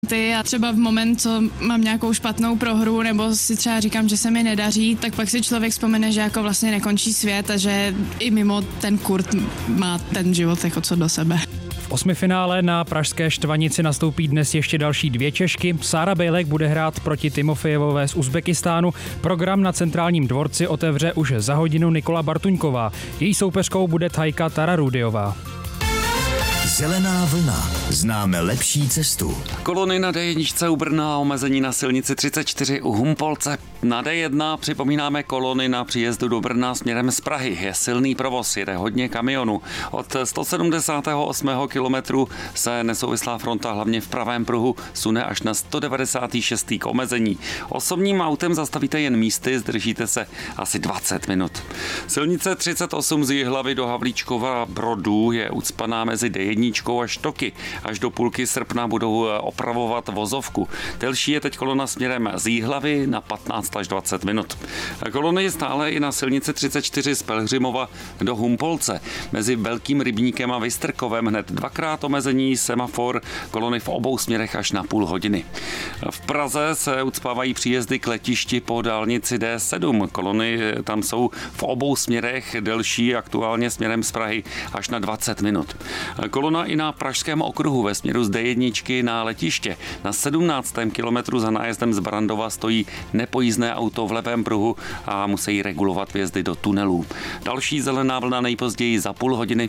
A třeba v moment, co mám nějakou špatnou prohru, nebo si třeba říkám, že se mi nedaří, tak pak si člověk vzpomene, že jako vlastně nekončí svět a že i mimo ten kurt má ten život jako co do sebe. V osmifinále na pražské Štvanici nastoupí dnes ještě další 2 Češky. Sára Bejlek bude hrát proti Timofejevové z Uzbekistánu. Program na Centrálním dvorci otevře už za hodinu Nikola Bartuňková. Její soupeřkou bude Thajka Tararudiová. Zelená vlna. Známe lepší cestu. Kolony na D1 u Brna, omezení na silnici 34 u Humpolce. Na D1 připomínáme kolony na příjezdu do Brna směrem z Prahy. Je silný provoz, jede hodně kamionů. Od 178. kilometru se nesouvislá fronta hlavně v pravém pruhu sune až na 196. k omezení. Osobním autem zastavíte jen místy, zdržíte se asi 20 minut. Silnice 38 z Jihlavy do Havlíčkova Brodu je ucpaná mezi D1 a Štoky. Až do půlky srpna budou opravovat vozovku. Delší je teď kolona směrem z Jihlavy na 15 až 20 minut. Kolony je stále i na silnici 34 z Pelhřimova do Humpolce. Mezi Velkým Rybníkem a Vystrkovem hned 2krát omezení, semafor, kolony v obou směrech až na půl hodiny. V Praze se ucpávají příjezdy k letišti po dálnici D7. Kolony tam jsou v obou směrech, delší aktuálně směrem z Prahy až na 20 minut. Kolona i na Pražském okruhu ve směru z D1 na letiště. Na 17. kilometru za nájezdem z Brandova stojí nepojízdné auto v levém pruhu a musí regulovat vjezdy do tunelů. Další zelená vlna nejpozději za půl hodiny.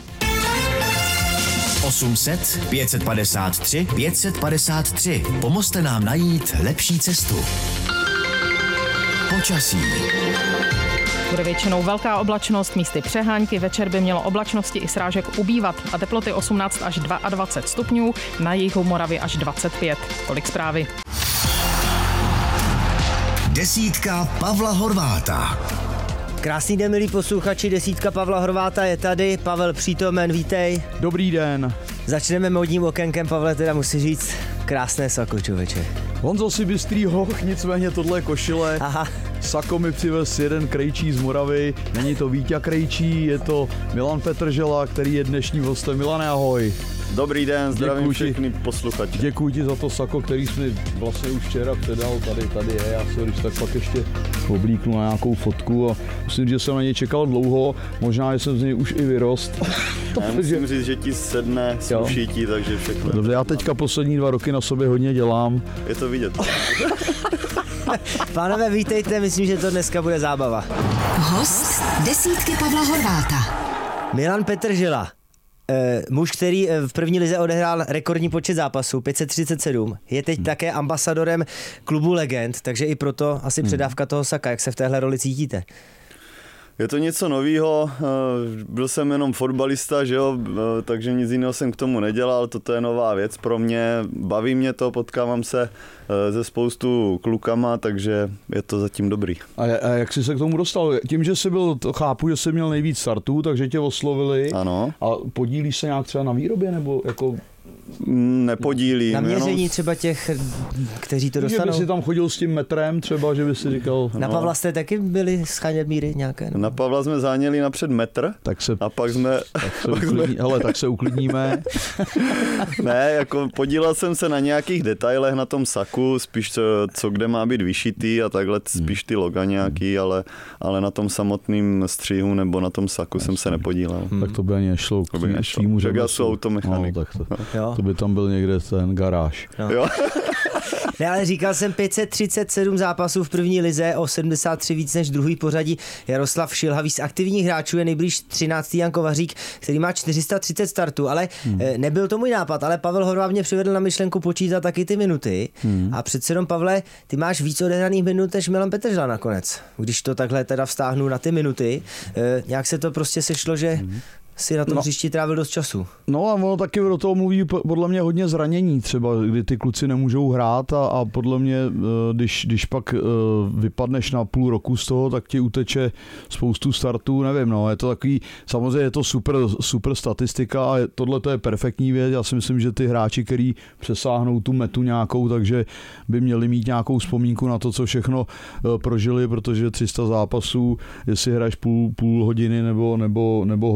800 553 553. Pomozte nám najít lepší cestu. Počasí. Bude většinou velká oblačnost, místy přehánky, večer by mělo oblačnosti i srážek ubývat a teploty 18 až 22 stupňů, na jihu Moravy až 25. Tolik zprávy. Desítka Pavla Horváta. Krásný den, milí posluchači, desítka Pavla Horváta je tady, Pavel přítomen, vítej. Dobrý den. Začneme módním okénkem, Pavle, teda musí říct krásné sako, člověče. Honzo si bystrý hoch, nicméně tohle je košile. Aha. Sako mi přivez jeden krejčí z Moravy, není to Víťa Krejčí, je to Milan Petržela, který je dnešním hostem. Milane, ahoj. Dobrý den, zdravím všechny posluchače. Děkuji ti za to sako, který jsi mi vlastně už včera předal, tady je, já si ho když tak pak ještě oblíknu na nějakou fotku a myslím, že jsem na něj čekal dlouho, možná, že jsem z něj už i vyrost. Já musím říct, že ti sedne, sluší ti, takže všechno. Dobře, já teďka poslední 2 roky na sobě hodně dělám. Je to vidět. Pánové, vítejte, myslím, že to dneska bude zábava. Host desítky Pavla Horváta. Milan Petržela. Muž, který v první lize odehrál rekordní počet zápasů, 537, je teď také ambasadorem klubu legend, takže i proto asi předávka toho saka. Jak se v téhle roli cítíte? Je to něco novýho, byl jsem jenom fotbalista, že jo, takže nic jiného jsem k tomu nedělal, toto je nová věc pro mě, baví mě to, potkávám se ze spoustu klukama, takže je to zatím dobrý. A jak jsi se k tomu dostal? Tím, že jsi byl, chápu, že jsi měl nejvíc startů, takže tě oslovili. Ano. A podílíš se nějak třeba na výrobě, nebo jako... Nepodílím. Na měření třeba těch, kteří to dostanou? Že by si tam chodil s tím metrem třeba, že by si říkal... Na Pavla jste taky byli schánět míry nějaké? Na Pavla jsme záněli napřed metr a pak jsme... Tak se uklidníme. Ne, jako podílel jsem se na nějakých detailech na tom saku, spíš co kde má být vyšitý a takhle spíš ty loga nějaký, ale na tom samotným střihu nebo na tom saku jsem se nepodílel. Tak to by ani nešlo. Tak já jsem automechanik. To by tam byl někde ten garáž. No. Jo. Ne, ale říkal jsem 537 zápasů v první lize, o 73 víc než druhý pořadí. Jaroslav Šilhavý z aktivních hráčů je nejblíž 13. Jan Kovařík, který má 430 startů, ale nebyl to můj nápad, ale Pavel Horváth mě přivedl na myšlenku počítat taky ty minuty. A přece jenom, Pavle, ty máš víc odehraných minut než Milan Petržela nakonec. Když to takhle teda vztáhnu na ty minuty, nějak se to prostě sešlo, že si na tom hřišti trávil dost času. No a ono taky do toho mluví podle mě hodně zranění třeba, kdy ty kluci nemůžou hrát a podle mě, když pak vypadneš na půl roku z toho, tak ti uteče spoustu startů, nevím, je to takový, samozřejmě je to super statistika a tohle to je perfektní věc, já si myslím, že ty hráči, který přesáhnou tu metu nějakou, takže by měli mít nějakou vzpomínku na to, co všechno prožili, protože 300 zápasů, jestli hraješ půl hodiny nebo hodinu, tak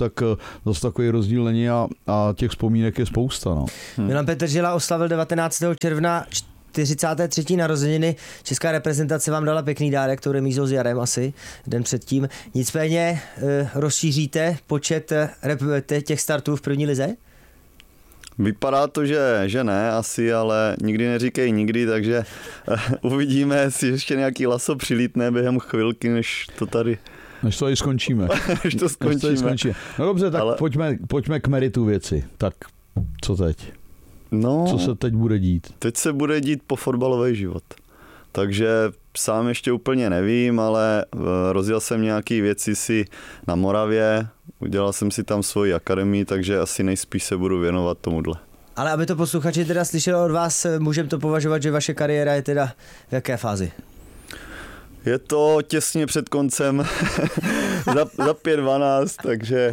tak zase takový rozdíl není a těch vzpomínek je spousta. No. Milan Petržela oslavil 19. června 43. narozeniny. Česká reprezentace vám dala pěkný dárek, tou remízou s Jarem asi den předtím. Nicméně rozšíříte počet těch startů v první lize? Vypadá to, že ne asi, ale nikdy neříkej nikdy, takže uvidíme, jestli ještě nějaký laso přilítne během chvilky, než to tady skončíme. Než to skončíme. No dobře, tak ale pojďme k meritu věci. Tak co teď? No, co se teď bude dít? Teď se bude dít po fotbalový život. Takže sám ještě úplně nevím, ale rozjel jsem nějaký věci si na Moravě, udělal jsem si tam svoji akademii, takže asi nejspíš se budu věnovat tomuhle. Ale aby to posluchači teda slyšeli od vás, můžeme to považovat, že vaše kariéra je teda v jaké fázi? Je to těsně před koncem za 5:12, takže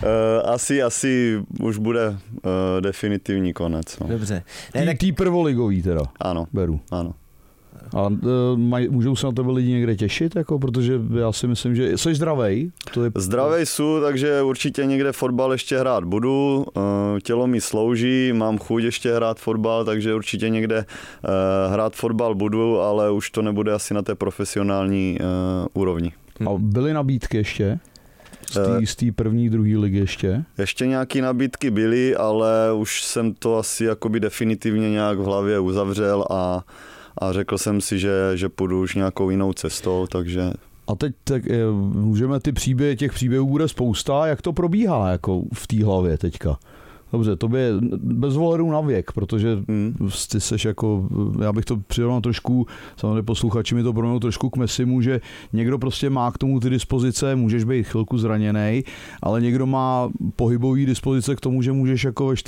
asi už bude definitivní konec. No. Dobře. Tý prvoligový teda. Ano. Beru. Ano. A můžou se na tebe lidi někde těšit? Jako, protože já si myslím, že jsi zdravej. Zdravej jsou, takže určitě někde fotbal ještě hrát budu. Tělo mi slouží, mám chuť ještě hrát fotbal, takže určitě někde hrát fotbal budu, ale už to nebude asi na té profesionální úrovni. A byly nabídky ještě? Z té první, druhé ligy ještě? Ještě nějaké nabídky byly, ale už jsem to asi jakoby definitivně nějak v hlavě uzavřel a řekl jsem si, že půjdu už nějakou jinou cestou, takže... A teď tak, můžeme těch příběhů bude spousta, jak to probíhá jako v té hlavě teďka? Dobře, to je bez ohledu na věk, protože ty seš jako, já bych to přirovnal trošku, samozřejmě posluchači mi to proměnou trošku k Messimu, že někdo prostě má k tomu ty dispozice, můžeš být chvilku zraněnej, ale někdo má pohybový dispozice k tomu, že můžeš jako ve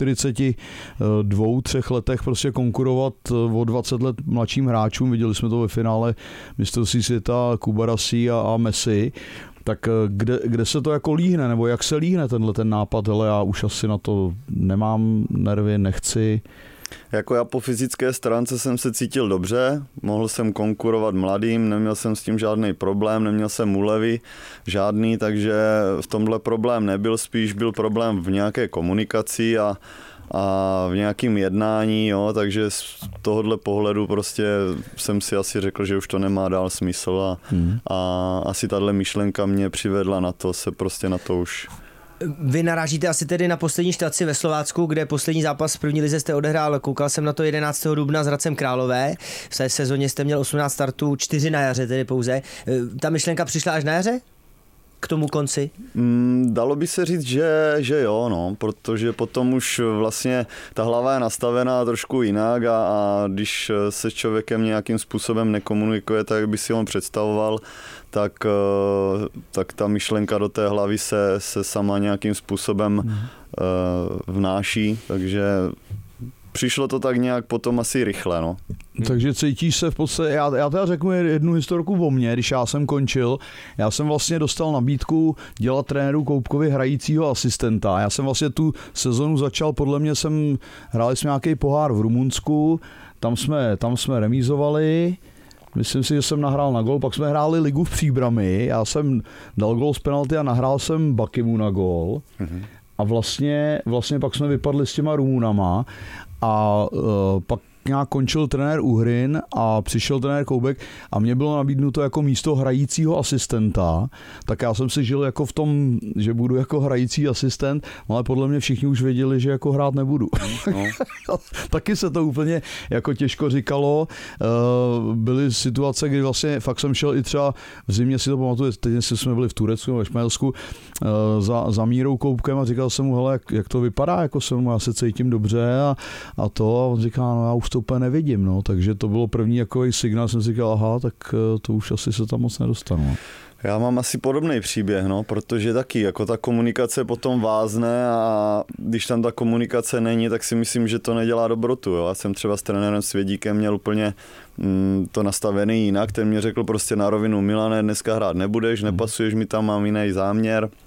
42-3 letech prostě konkurovat o 20 let mladším hráčům, viděli jsme to ve finále mistrovství světa Kubarasi a Messi. Tak kde se to jako líhne, nebo jak se líhne ten nápad, hele, já už asi na to nemám nervy, nechci. Jako já po fyzické stránce jsem se cítil dobře, mohl jsem konkurovat mladým, neměl jsem s tím žádný problém, neměl jsem úlevy žádný, takže v tomhle problém nebyl, spíš byl problém v nějaké komunikaci a v nějakém jednání, jo, takže z tohohle pohledu prostě jsem si asi řekl, že už to nemá dál smysl a asi tahle myšlenka mě přivedla na to, se prostě na to už... Vy narážíte asi tedy na poslední štaci ve Slovácku, kde poslední zápas v první lize jste odehrál, koukal jsem na to 11. dubna s Hradcem Králové. V té sezóně jste měl 18 startů, 4 na jaře tedy pouze. Ta myšlenka přišla až na jaře? K tomu konci? Dalo by se říct, že jo, no, protože potom už vlastně ta hlava je nastavená trošku jinak a když se s člověkem nějakým způsobem nekomunikuje, tak by si on představoval, tak ta myšlenka do té hlavy se sama nějakým způsobem vnáší, takže přišlo to tak nějak potom asi rychle, no. Takže cítíš se v podstatě, já teda řeknu jednu historku o mně, když já jsem končil, já jsem vlastně dostal nabídku dělat trenéru Koubkovi hrajícího asistenta. Já jsem vlastně tu sezonu začal, podle mě hráli jsme nějaký pohár v Rumunsku, tam jsme remízovali, myslím si, že jsem nahrál na gól, pak jsme hráli ligu v Příbrami, já jsem dal gól z penalty a nahrál jsem Bakimu na gól. A vlastně pak jsme vypadli s těma Rumunama a pak nějak končil trenér Uhrin a přišel trenér Koubek a mě bylo nabídnuto jako místo hrajícího asistenta, tak já jsem si žil jako v tom, že budu jako hrající asistent, ale podle mě všichni už věděli, že jako hrát nebudu. No. Taky se to úplně jako těžko říkalo. Byly situace, kdy vlastně fakt jsem šel i třeba v zimě, si to pamatuju, teď jsme byli v Turecku, ve Španělsku, za Mírou Koubkem a říkal jsem mu, hele, jak to vypadá, jako já se cítím dobře a on říká, no já už to úplně nevidím, no, takže to bylo první jako signál, jsem si říkal, aha, tak to už asi se tam moc nedostanu. Já mám asi podobný příběh, no, protože taky jako ta komunikace potom vázne a když tam ta komunikace není, tak si myslím, že to nedělá dobrotu. Jo. Já jsem třeba s trenérem Svědíkem měl úplně to nastavený jinak, ten mě řekl prostě na rovinu, Milane, dneska hrát nebudeš, nepasuješ mi tam, mám jiný záměr.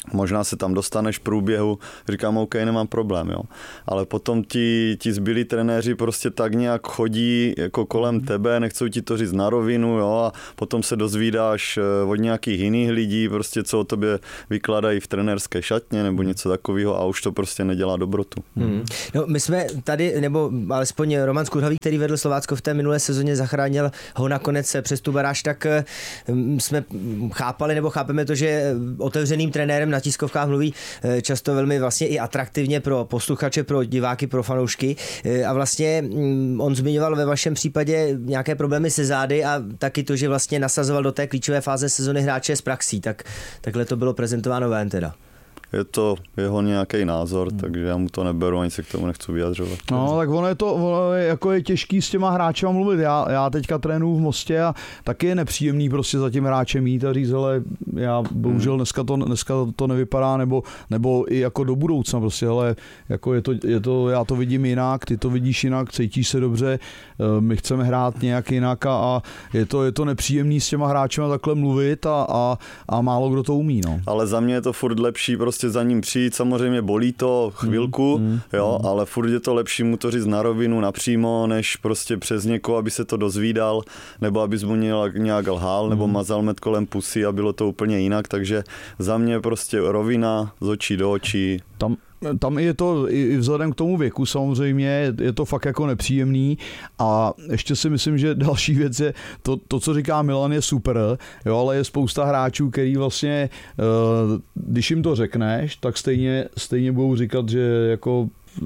možná se tam dostaneš v průběhu, říkám, OK, nemám problém, jo. Ale potom ti zbylí trenéři prostě tak nějak chodí jako kolem tebe, nechcou ti to říct na rovinu, jo, a potom se dozvídáš od nějakých jiných lidí, prostě co o tobě vykladají v trenérské šatně nebo něco takového a už to prostě nedělá dobrotu. No, my jsme tady, nebo alespoň Roman Skurhavý, který vedl Slovácko v té minulé sezóně, zachránil ho nakonec přes tu baráž, tak jsme chápali nebo chápeme to, že otevřeným trenérem na tiskovkách mluví často velmi vlastně i atraktivně pro posluchače, pro diváky, pro fanoušky a vlastně on zmiňoval ve vašem případě nějaké problémy se zády a taky to, že vlastně nasazoval do té klíčové fáze sezony hráče s praxí, takhle to bylo prezentováno ven teda. Je to jeho nějaký názor, takže já mu to neberu, ani se k tomu nechci vyjadřovat. No, tak ono je jako je těžký s těma hráčema mluvit. Já teďka trénuju v Mostě a taky je nepříjemný prostě za tím hráčem jít a říct, hele, já bohužel dneska to nevypadá, nebo i jako do budoucna prostě, hele, jako je to, já to vidím jinak, ty to vidíš jinak, cítíš se dobře, my chceme hrát nějak jinak a je to nepříjemný s těma hráčema takhle mluvit a málo kdo to umí, no. Ale za mě je to furt lepší prostě za ním přijít, samozřejmě bolí to chvilku, ale furt je to lepší mu to říct na rovinu, napřímo, než prostě přes někoho, aby se to dozvídal, nebo aby mu nějak lhal, nebo mazal med kolem pusy a bylo to úplně jinak, takže za mě prostě rovina z očí do očí. Tam je to i vzhledem k tomu věku samozřejmě, je to fakt jako nepříjemný a ještě si myslím, že další věc je, to co říká Milan je super, jo, ale je spousta hráčů, který vlastně, když jim to řekneš, tak stejně budou říkat, že jako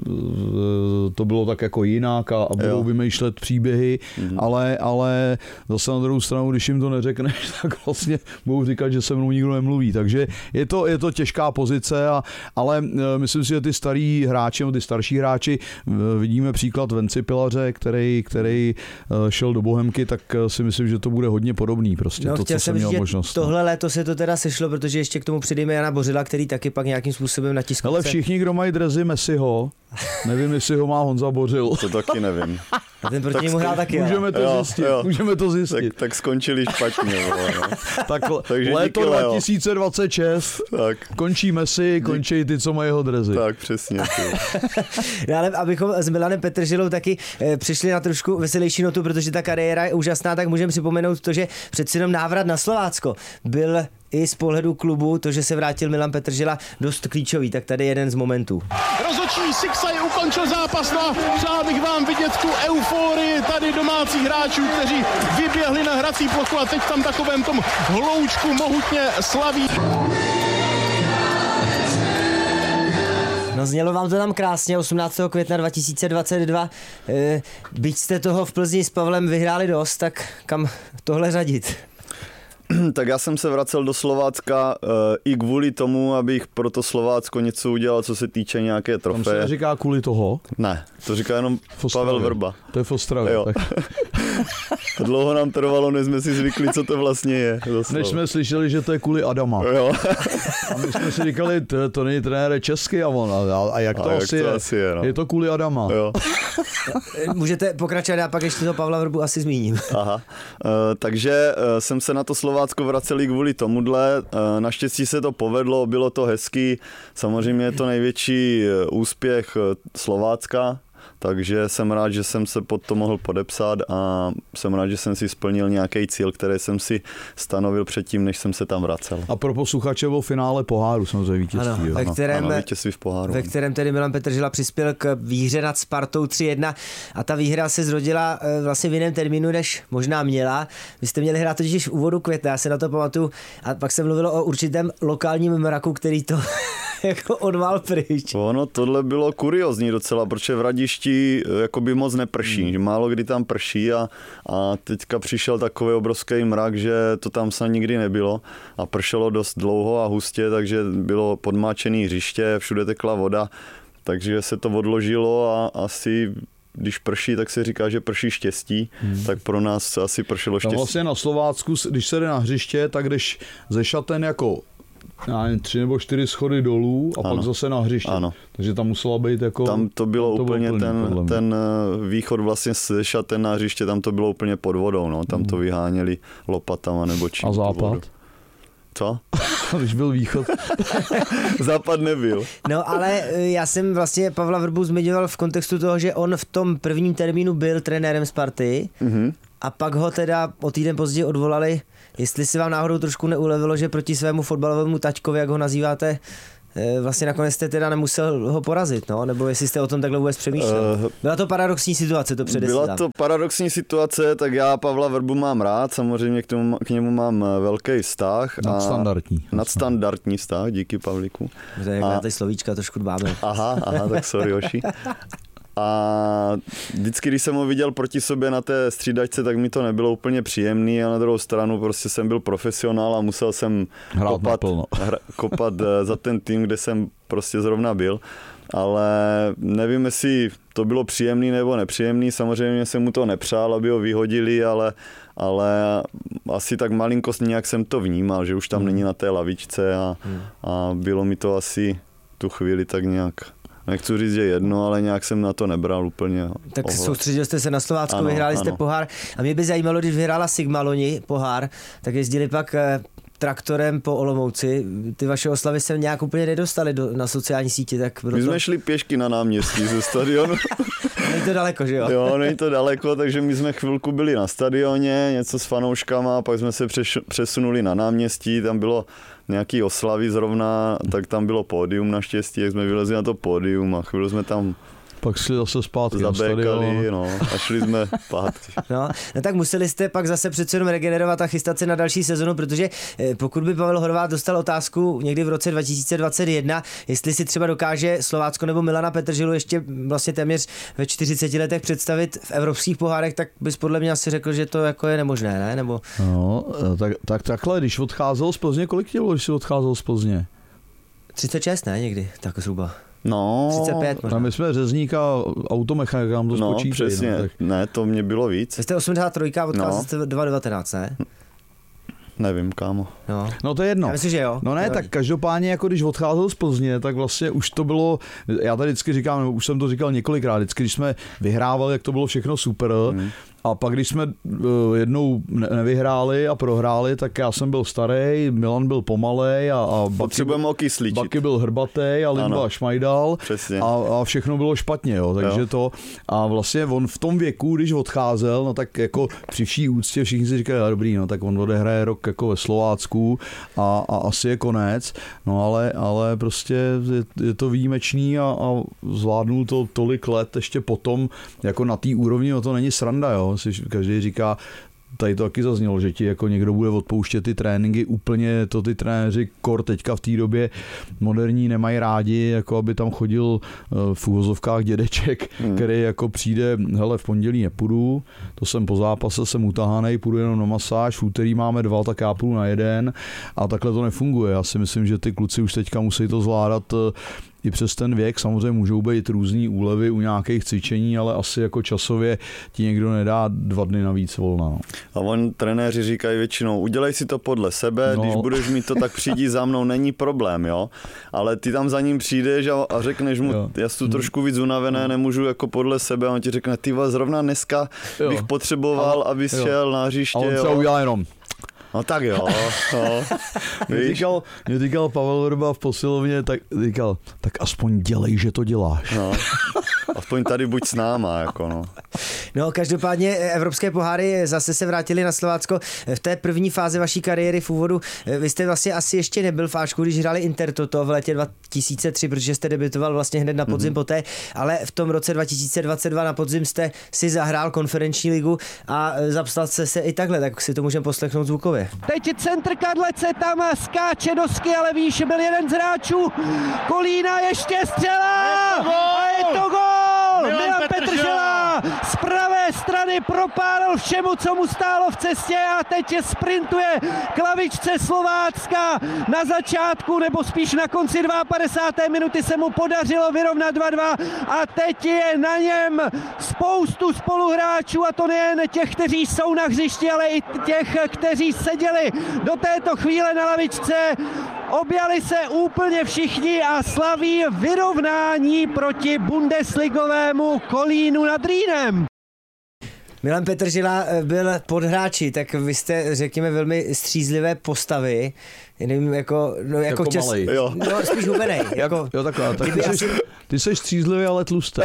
to bylo tak jako jinak a budou vymýšlet příběhy, ale zase na druhou stranu, když jim to neřekneš, tak vlastně budou říkat, že se mnou nikdo nemluví. Takže je to těžká pozice, ale myslím si, že ty starý hráči, ty starší hráči, vidíme příklad Venci Pilaře, který šel do Bohemky, tak si myslím, že to bude hodně podobný prostě, to, co jsem měl možnost. Tohle léto se to teda sešlo, protože ještě k tomu přidejme Jana Bořila, který taky pak nějakým způsobem na tiskovce. Ale všichni, kdo mají dresy Messiho, nevím, jestli ho má Honza Bořil. To taky nevím. A ten proti němu hrál taky. Můžeme to zjistit. Tak skončili špatně. Takže léto 2026. Tak. Končí Messi, končí ty, co mají jeho dresy. Tak, přesně. No, ale abychom s Milanem Petržilou taky přišli na trošku veselější notu, protože ta kariéra je úžasná, tak můžeme připomenout to, že přeci jenom návrat na Slovácko byl i z pohledu klubu, to, že se vrátil Milan Petržila, dost klíčový, tak tady jeden z momentů. Rozhodčí Siksaj ukončil zápas, no a přál bych vám vidět tu euforii tady domácích hráčů, kteří vyběhli na hrací plochu a teď tam takovém tom hloučku mohutně slaví. No, znělo vám to tam krásně, 18. května 2022. Byť jste toho v Plzni s Pavlem vyhráli dost, tak kam tohle řadit? Tak já jsem se vracel do Slovácka i kvůli tomu, abych pro to Slovácko něco udělal, co se týče nějaké trofeje. Tam se neříká kvůli toho? Ne, to říká jenom Pavel Vrba. To je v Ostravě. Dlouho nám trvalo, než jsme si zvykli, co to vlastně je. Než jsme slyšeli, že to je kvůli Adama. Jo. A my jsme si říkali, to není trenér český a on. A jak to asi je? No. Je to kvůli Adama. Jo. Můžete pokračovat, já pak ještě toho Pavla Vrbu asi zmíním. Aha. Takže jsem se na to Slovácko vracel i kvůli tomuhle. Naštěstí se to povedlo, bylo to hezký. Samozřejmě je to největší úspěch Slovácka. Takže jsem rád, že jsem se pod to mohl podepsat a jsem rád, že jsem si splnil nějaký cíl, který jsem si stanovil předtím, než jsem se tam vracel. A pro posluchače bylo finále poháru, samozřejmě vítězství. Ano, vítězství v poháru. Ve kterém tedy Milan Petržila přispěl k výhře nad Spartou 3-1 a ta výhra se zrodila vlastně v jiném termínu, než možná měla. Vy jste měli hrát totiž v úvodu května, já se na to pamatuju a pak se mluvilo o určitém lokálním mraku, který to jako odvál pryč. Ono tohle bylo kuriozní docela, protože v Radišti jakoby moc neprší, že málo kdy tam prší a teďka přišel takový obrovský mrak, že to tam snad nikdy nebylo a pršelo dost dlouho a hustě, takže bylo podmáčené hřiště, všude tekla voda, takže se to odložilo a asi když prší, tak se říká, že prší štěstí, tak pro nás asi pršelo štěstí. Tam vlastně na Slovácku, když se jde na hřiště, tak jdeš ze šaten jako 3 nebo 4 schody dolů a pak zase na hřiště. Ano. Takže tam musela být jako... Tam to bylo úplně ten východ vlastně ze šaten na hřiště, tam to bylo úplně pod vodou, no. Tam to vyháněli lopatama nebo čím. A západ? Co? Když byl východ. Západ nebyl. No ale já jsem vlastně Pavla Vrbu zmiňoval v kontextu toho, že on v tom prvním termínu byl trenérem Sparty a pak ho teda o týden později odvolali. Jestli si vám náhodou trošku neulevilo, že proti svému fotbalovému taťkovi, jak ho nazýváte, vlastně nakonec jste teda nemusel ho porazit, no? Nebo jestli jste o tom takhle vůbec přemýšlel. Byla to paradoxní situace, to předesílám. Byla to paradoxní situace, tak já Pavla Vrbu mám rád, samozřejmě k němu mám velký vztah. Nadstandardní vztah, díky Pavlíku. To je jak ty slovíčka, trošku dbáme. Aha, tak sorry, hoši. A vždycky, když jsem ho viděl proti sobě na té střídačce, tak mi to nebylo úplně příjemný a na druhou stranu prostě jsem byl profesionál a musel jsem kopat za ten tým, kde jsem prostě zrovna byl. Ale nevím, jestli to bylo příjemný nebo nepříjemný, samozřejmě jsem mu to nepřál, aby ho vyhodili, ale asi tak malinkost nějak jsem to vnímal, že už tam není na té lavičce a bylo mi to asi tu chvíli tak nějak... Nechci říct, že jedno, ale nějak jsem na to nebral úplně. Tak soustředil jste se na Slovácko, vyhráli jste pohár. A mě by zajímalo, když vyhrála Sigma loni pohár, tak jezdili pak traktorem po Olomouci. Ty vaše oslavy se nějak úplně nedostali na sociální sítě. Tak proto... My jsme šli pěšky na náměstí ze stadionu. Není to daleko, že jo? Jo, není to daleko, takže my jsme chvilku byli na stadioně, něco s fanouškama, pak jsme se přesunuli na náměstí, tam bylo nějaký oslavy zrovna, tak tam bylo pódium naštěstí, jak jsme vylezli na to pódium a chvíli jsme tam pak šli zase zpátky zabékali, a šli jsme zpátky. No tak museli jste pak zase přece jenom regenerovat a chystat se na další sezonu, protože pokud by Pavel Horváth dostal otázku někdy v roce 2021, jestli si třeba dokáže Slovácko nebo Milana Petrželu ještě vlastně téměř ve 40 letech představit v evropských pohárech, tak bys podle mě asi řekl, že to jako je nemožné, ne? Nebo... No, tak takhle, když odcházel z Plzně, kolik tě bylo, když jsi odcházel z Plzně? 36, ne? Někdy, tak zhruba. No, 35 možná. A my jsme řezníka, automechanika, nám to spočítají. Přesně. No, tak... Ne, to mě bylo víc. Vy jste 83 a odcházel jste 2019, ne? Nevím, kámo. No to je jedno. Já myslím, že jo. No ne, tak každopádně, jako když odcházel z Plzně, tak vlastně už to bylo, já tady vždycky říkám, nebo už jsem to říkal několikrát, vždycky, když jsme vyhrávali, jak to bylo všechno super, a pak když jsme jednou nevyhráli a prohráli, tak já jsem byl starý, Milan byl pomalej a Baky byl hrbatej a Lindba šmajdal a všechno bylo špatně, jo, takže to a vlastně on v tom věku, když odcházel, no tak jako při vší úctě všichni si říkají, dobrý, no tak on odehraje rok jako ve Slovácku a asi je konec, no ale prostě je to výjimečný a zvládnul to tolik let ještě potom, jako na té úrovni, no to není sranda, jo. Každý říká, tady to taky zaznělo, že ti jako někdo bude odpouštět ty tréninky, úplně to ty trenéři kor teďka v té době moderní nemají rádi, jako aby tam chodil v úvozovkách dědeček, který jako přijde, hele, v pondělí nepůjdu, to jsem po zápase, jsem utahanej, půjdu jenom na masáž, v úterý máme 2, tak já půjdu na 1 a takhle to nefunguje. Já si myslím, že ty kluci už teďka musí to zvládat i přes ten věk. Samozřejmě můžou být různý úlevy u nějakých cvičení, ale asi jako časově ti někdo nedá 2 dny navíc volna. No. A on trenéři říkají většinou, udělej si to podle sebe, když budeš mít to, tak přijdi za mnou, není problém, jo. Ale ty tam za ním přijdeš a řekneš mu, já jsem tu trošku víc unavené, nemůžu jako podle sebe, a on ti řekne, ty zrovna dneska bych potřeboval, abys šel na hřiště. A on se udělá jenom. No tak jo. Mě říkal Pavel Vrba v posilovně, tak říkal, tak aspoň dělej, že to děláš. No. Aspoň tady buď s náma, jako no. No, každopádně evropské poháry zase se vrátily na Slovácko. V té první fázi vaší kariéry v úvodu, vy jste vlastně asi ještě nebyl v Ačku, když hráli Intertoto v letě 2003, protože jste debutoval vlastně hned na podzim poté, ale v tom roce 2022 na podzim jste si zahrál konferenční ligu a zapsal se i takhle, tak si to můžeme poslechnout zvukově. Teď centr Kadlece tam skáče do sky, ale výš byl jeden z hráčů. Kolína ještě střela! A je to gól! Milan Petržela z pravé strany propálil všemu, co mu stálo v cestě a teď sprintuje k lavičce Slovácka. Na začátku, nebo spíš na konci 52. minuty se mu podařilo vyrovnat 2-2 a teď je na něm spoustu spoluhráčů, a to nejen těch, kteří jsou na hřišti, ale i těch, kteří seděli do této chvíle na lavičce. Objali se úplně všichni a slaví vyrovnání proti bundesligovému Kolínu nad Rýnem. Milan Petržela byl pod hráči, tak vy jste, řekněme, velmi střízlivé postavy. nevím, jako malej. No, spíš hubenej. Jako, jo, takhle. Tak ty jsi střízlivý, ale tlustý.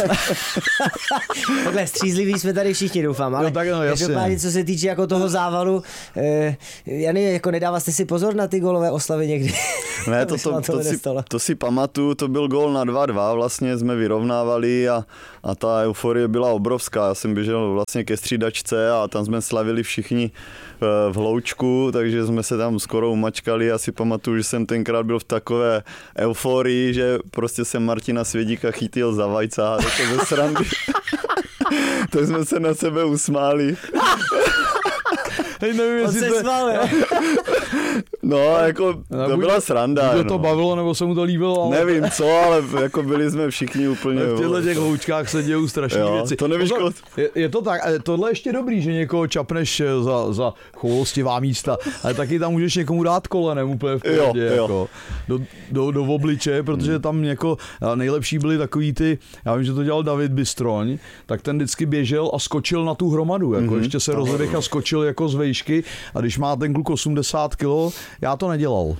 Takhle střízlivý jsme tady všichni, doufám, ale každopádně, co se týče jako toho závalu, Jany, jako nedával jste si pozor na ty gólové oslavy někdy? Ne, to si pamatuju, to byl gól na 2-2, vlastně jsme vyrovnávali a ta euforie byla obrovská. Já jsem běžel vlastně ke střídačce a tam jsme slavili všichni v hloučku, takže jsme se tam skoro umačkali. Já si pamatuju, že jsem tenkrát byl v takové euforii, že prostě jsem Martina Svědíka chytil za vajca a to ze srandy. Tak jsme se na sebe usmáli. Hej, nevím, on se smál, jo? No, jako to byla sranda. To tobavilo, nebo se mu to líbilo? Ale... Nevím co, ale jako byli jsme všichni úplně... V těchto těch houčkách se dějou strašné věci. To nevíš, je to tak, tohle ještě dobrý, že někoho čapneš za choulostivá místa, ale taky tam můžeš někomu dát kolenem úplně v pohodě, jako, do obliče, protože tam jako nejlepší byly takový ty, já vím, že to dělal David Bystroň, tak ten vždycky běžel a skočil na tu hromadu, jako ještě se rozvedech a skočil jako z vejšky a když má ten kluk 80 kilo, já to nedělal.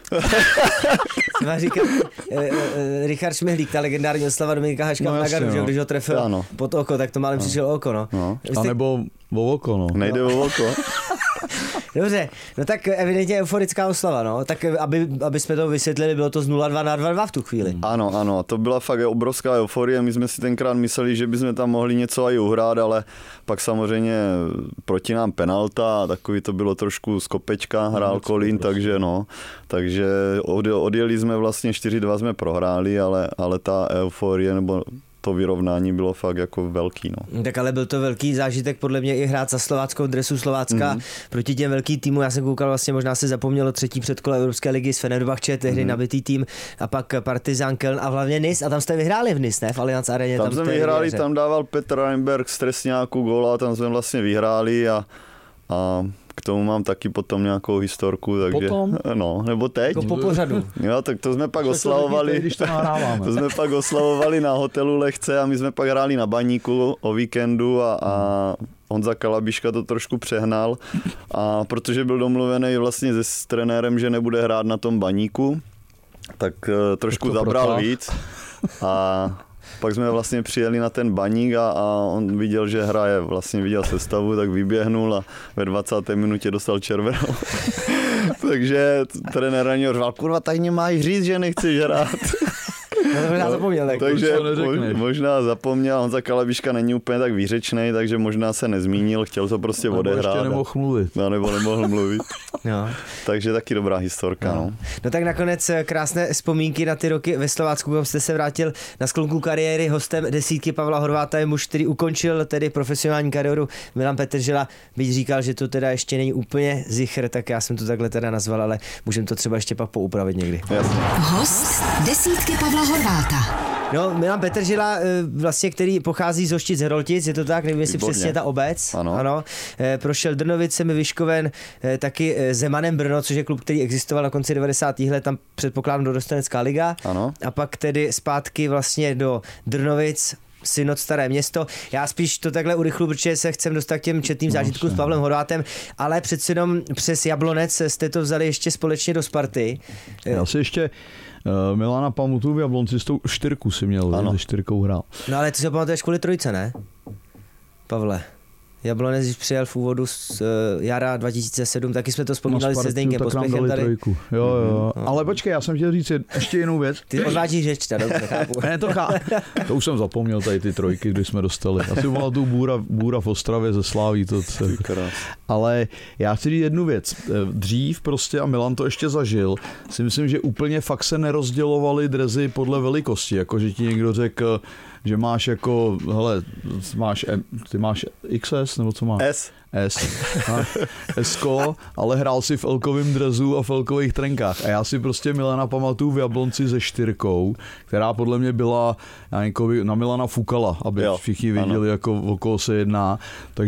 Richard Šmihlík, ta legendární oslava Dominika Haška v Naganu, že když ho trefil pod oko, tak to málem přišel oko, no. A nebo o oko, no. Nejde o oko. Dobře, no tak evidentně euforická oslava, no. Tak aby jsme to vysvětlili, bylo to z 0-2 na 2-2 v tu chvíli. Ano, to byla fakt obrovská euforie. My jsme si tenkrát mysleli, že bychom tam mohli něco i uhrát, ale pak samozřejmě proti nám penalta a takový to bylo trošku z kopečka, hrál Kolín, takže odjeli jsme vlastně 4-2 jsme prohráli, ale ta euforie nebo to vyrovnání bylo fakt jako velký. No. Tak ale byl to velký zážitek podle mě i hrát za slováckou dresu Slovácka proti těm velkým týmům. Já jsem koukal, vlastně možná se zapomnělo třetí předkolo Evropské ligy s Fenerbahče, tehdy nabitý tým a pak Partizan Köln a hlavně Nice a tam jste vyhráli v Nice, ne? V Allianz Areně. Tam jsme vyhráli, tam dával Petr Reinberg z trestňáku góla, tam jsme vlastně vyhráli a k tomu mám taky potom nějakou historku, takže... Potom? No, nebo teď. Jako po pořadu. Jo, tak to jsme pak oslavovali. Když to nahráváme. To jsme pak oslavovali na hotelu Lehce a my jsme pak hráli na Baníku o víkendu a Honza Kalabiška to trošku přehnal a protože byl domluvený vlastně s trenérem, že nebude hrát na tom Baníku, tak trošku zabral víc a pak jsme vlastně přijeli na ten Baník a on viděl, že hraje, vlastně viděl sestavu, tak vyběhnul a ve 20. minutě dostal červenou. Takže trenér na něho řval, kurva, tak mě máš říct, že nechceš hrát. Možná zapomněl. Takže možná zapomněl, Honza Kalabiška není úplně tak výřečný, takže možná se nezmínil, chtěl to prostě odehrát. Nebo ještě nemohl mluvit. Nebo nemohl mluvit. No. Takže taky dobrá historka. No tak nakonec krásné vzpomínky na ty roky ve Slovácku, kam jste se vrátil na sklonku kariéry hostem desítky Pavla Horváta, je muž, který ukončil tedy profesionální kariéru, Milan Petržela, byť říkal, že to teda ještě není úplně zichr, tak já jsem to takhle teda nazval, ale můžeme to třeba ještě pak poupravit někdy. Jasně. Host desítky Pavla Horváta. No, Milan Petržela, vlastně, který pochází z Hoštic Heroltic, je to tak, nevím, jestli přesně ta obec. Ano. Prošel Drnovicemi, Vyškoven, taky Zemanem Brno, což je klub, který existoval na konci 90. let, tam předpokládám do Dostanecká liga. Ano. A pak tedy zpátky vlastně do Drnovic, Synod Staré Město. Já spíš to takhle urychlu, protože se chcem dostat k těm četným zážitkům s Pavlem Horvátem, ale přece jenom přes Jablonec jste to vzali ještě společně do Sparty. Já si ještě Milana pamatuju v Jablonci s tou 4 si měl, se 4 hrál. No ale ty se pamatuješ kvůli trojce, ne? Pavle. Jablonec, když přijel v úvodu z jara 2007, taky jsme to vzpomínali se Zdeňkem Pospěchem tady. Trojku. Jo. Ale počkej, já jsem chtěl říct ještě jinou věc. Ty odvádíš řeč, dobře, chápu. Ne, to už jsem zapomněl tady ty trojky, když jsme dostali. Asi byla tu Bůra v Ostravě ze Sláví. Ale já chci říct jednu věc. Dřív prostě, a Milan to ještě zažil, si myslím, že úplně fakt se nerozdělovaly drezy podle velikosti. Jako, že ti někdo řekl, že máš jako, hele, ty máš XS, nebo co máš? S-ko, ale hrál si v elkovém drezu a v elkových trenkách. A já si prostě Milana pamatuju v Jablonci se 4, která podle mě byla na Milana Fukala, aby všichni viděli, jako o koho se jedná.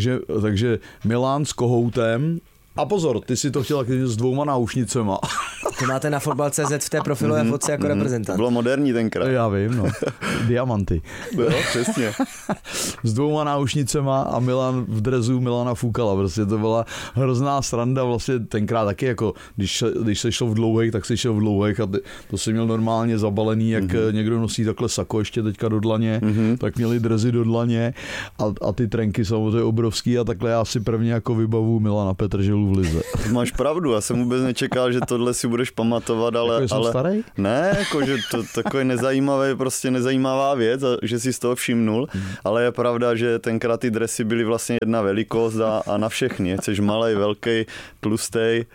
Takže Milan s kohoutem. A pozor, ty si to chtěl s 2 náušnicema. To máte na fotbal.cz v té profilové fotce jako reprezentant. Bylo moderní tenkrát. Já vím, no. Diamanty. Jo, přesně. S 2 náušnicema a Milan v drezu Milana Fukala. Prostě to byla hrozná sranda vlastně tenkrát taky, jako když se šlo v dlouhých, tak se šel v dlouhých a to se měl normálně zabalený, jak někdo nosí takhle sako ještě teďka do dlaně, tak měli drezy do dlaně a ty trenky samozřejmě obrovský a takhle já si prvně jako vybavu Milana Petrželu v lize. Máš pravdu, já jsem vůbec nečekal, že tohle si budeš pamatovat, ale... Jako jsem starý? Ne, jako že to takový nezajímavá věc a že si z toho všimnul, ale je pravda, že tenkrát ty dresy byly vlastně jedna velikost a na všechny, jsi malej, velký, tlustej.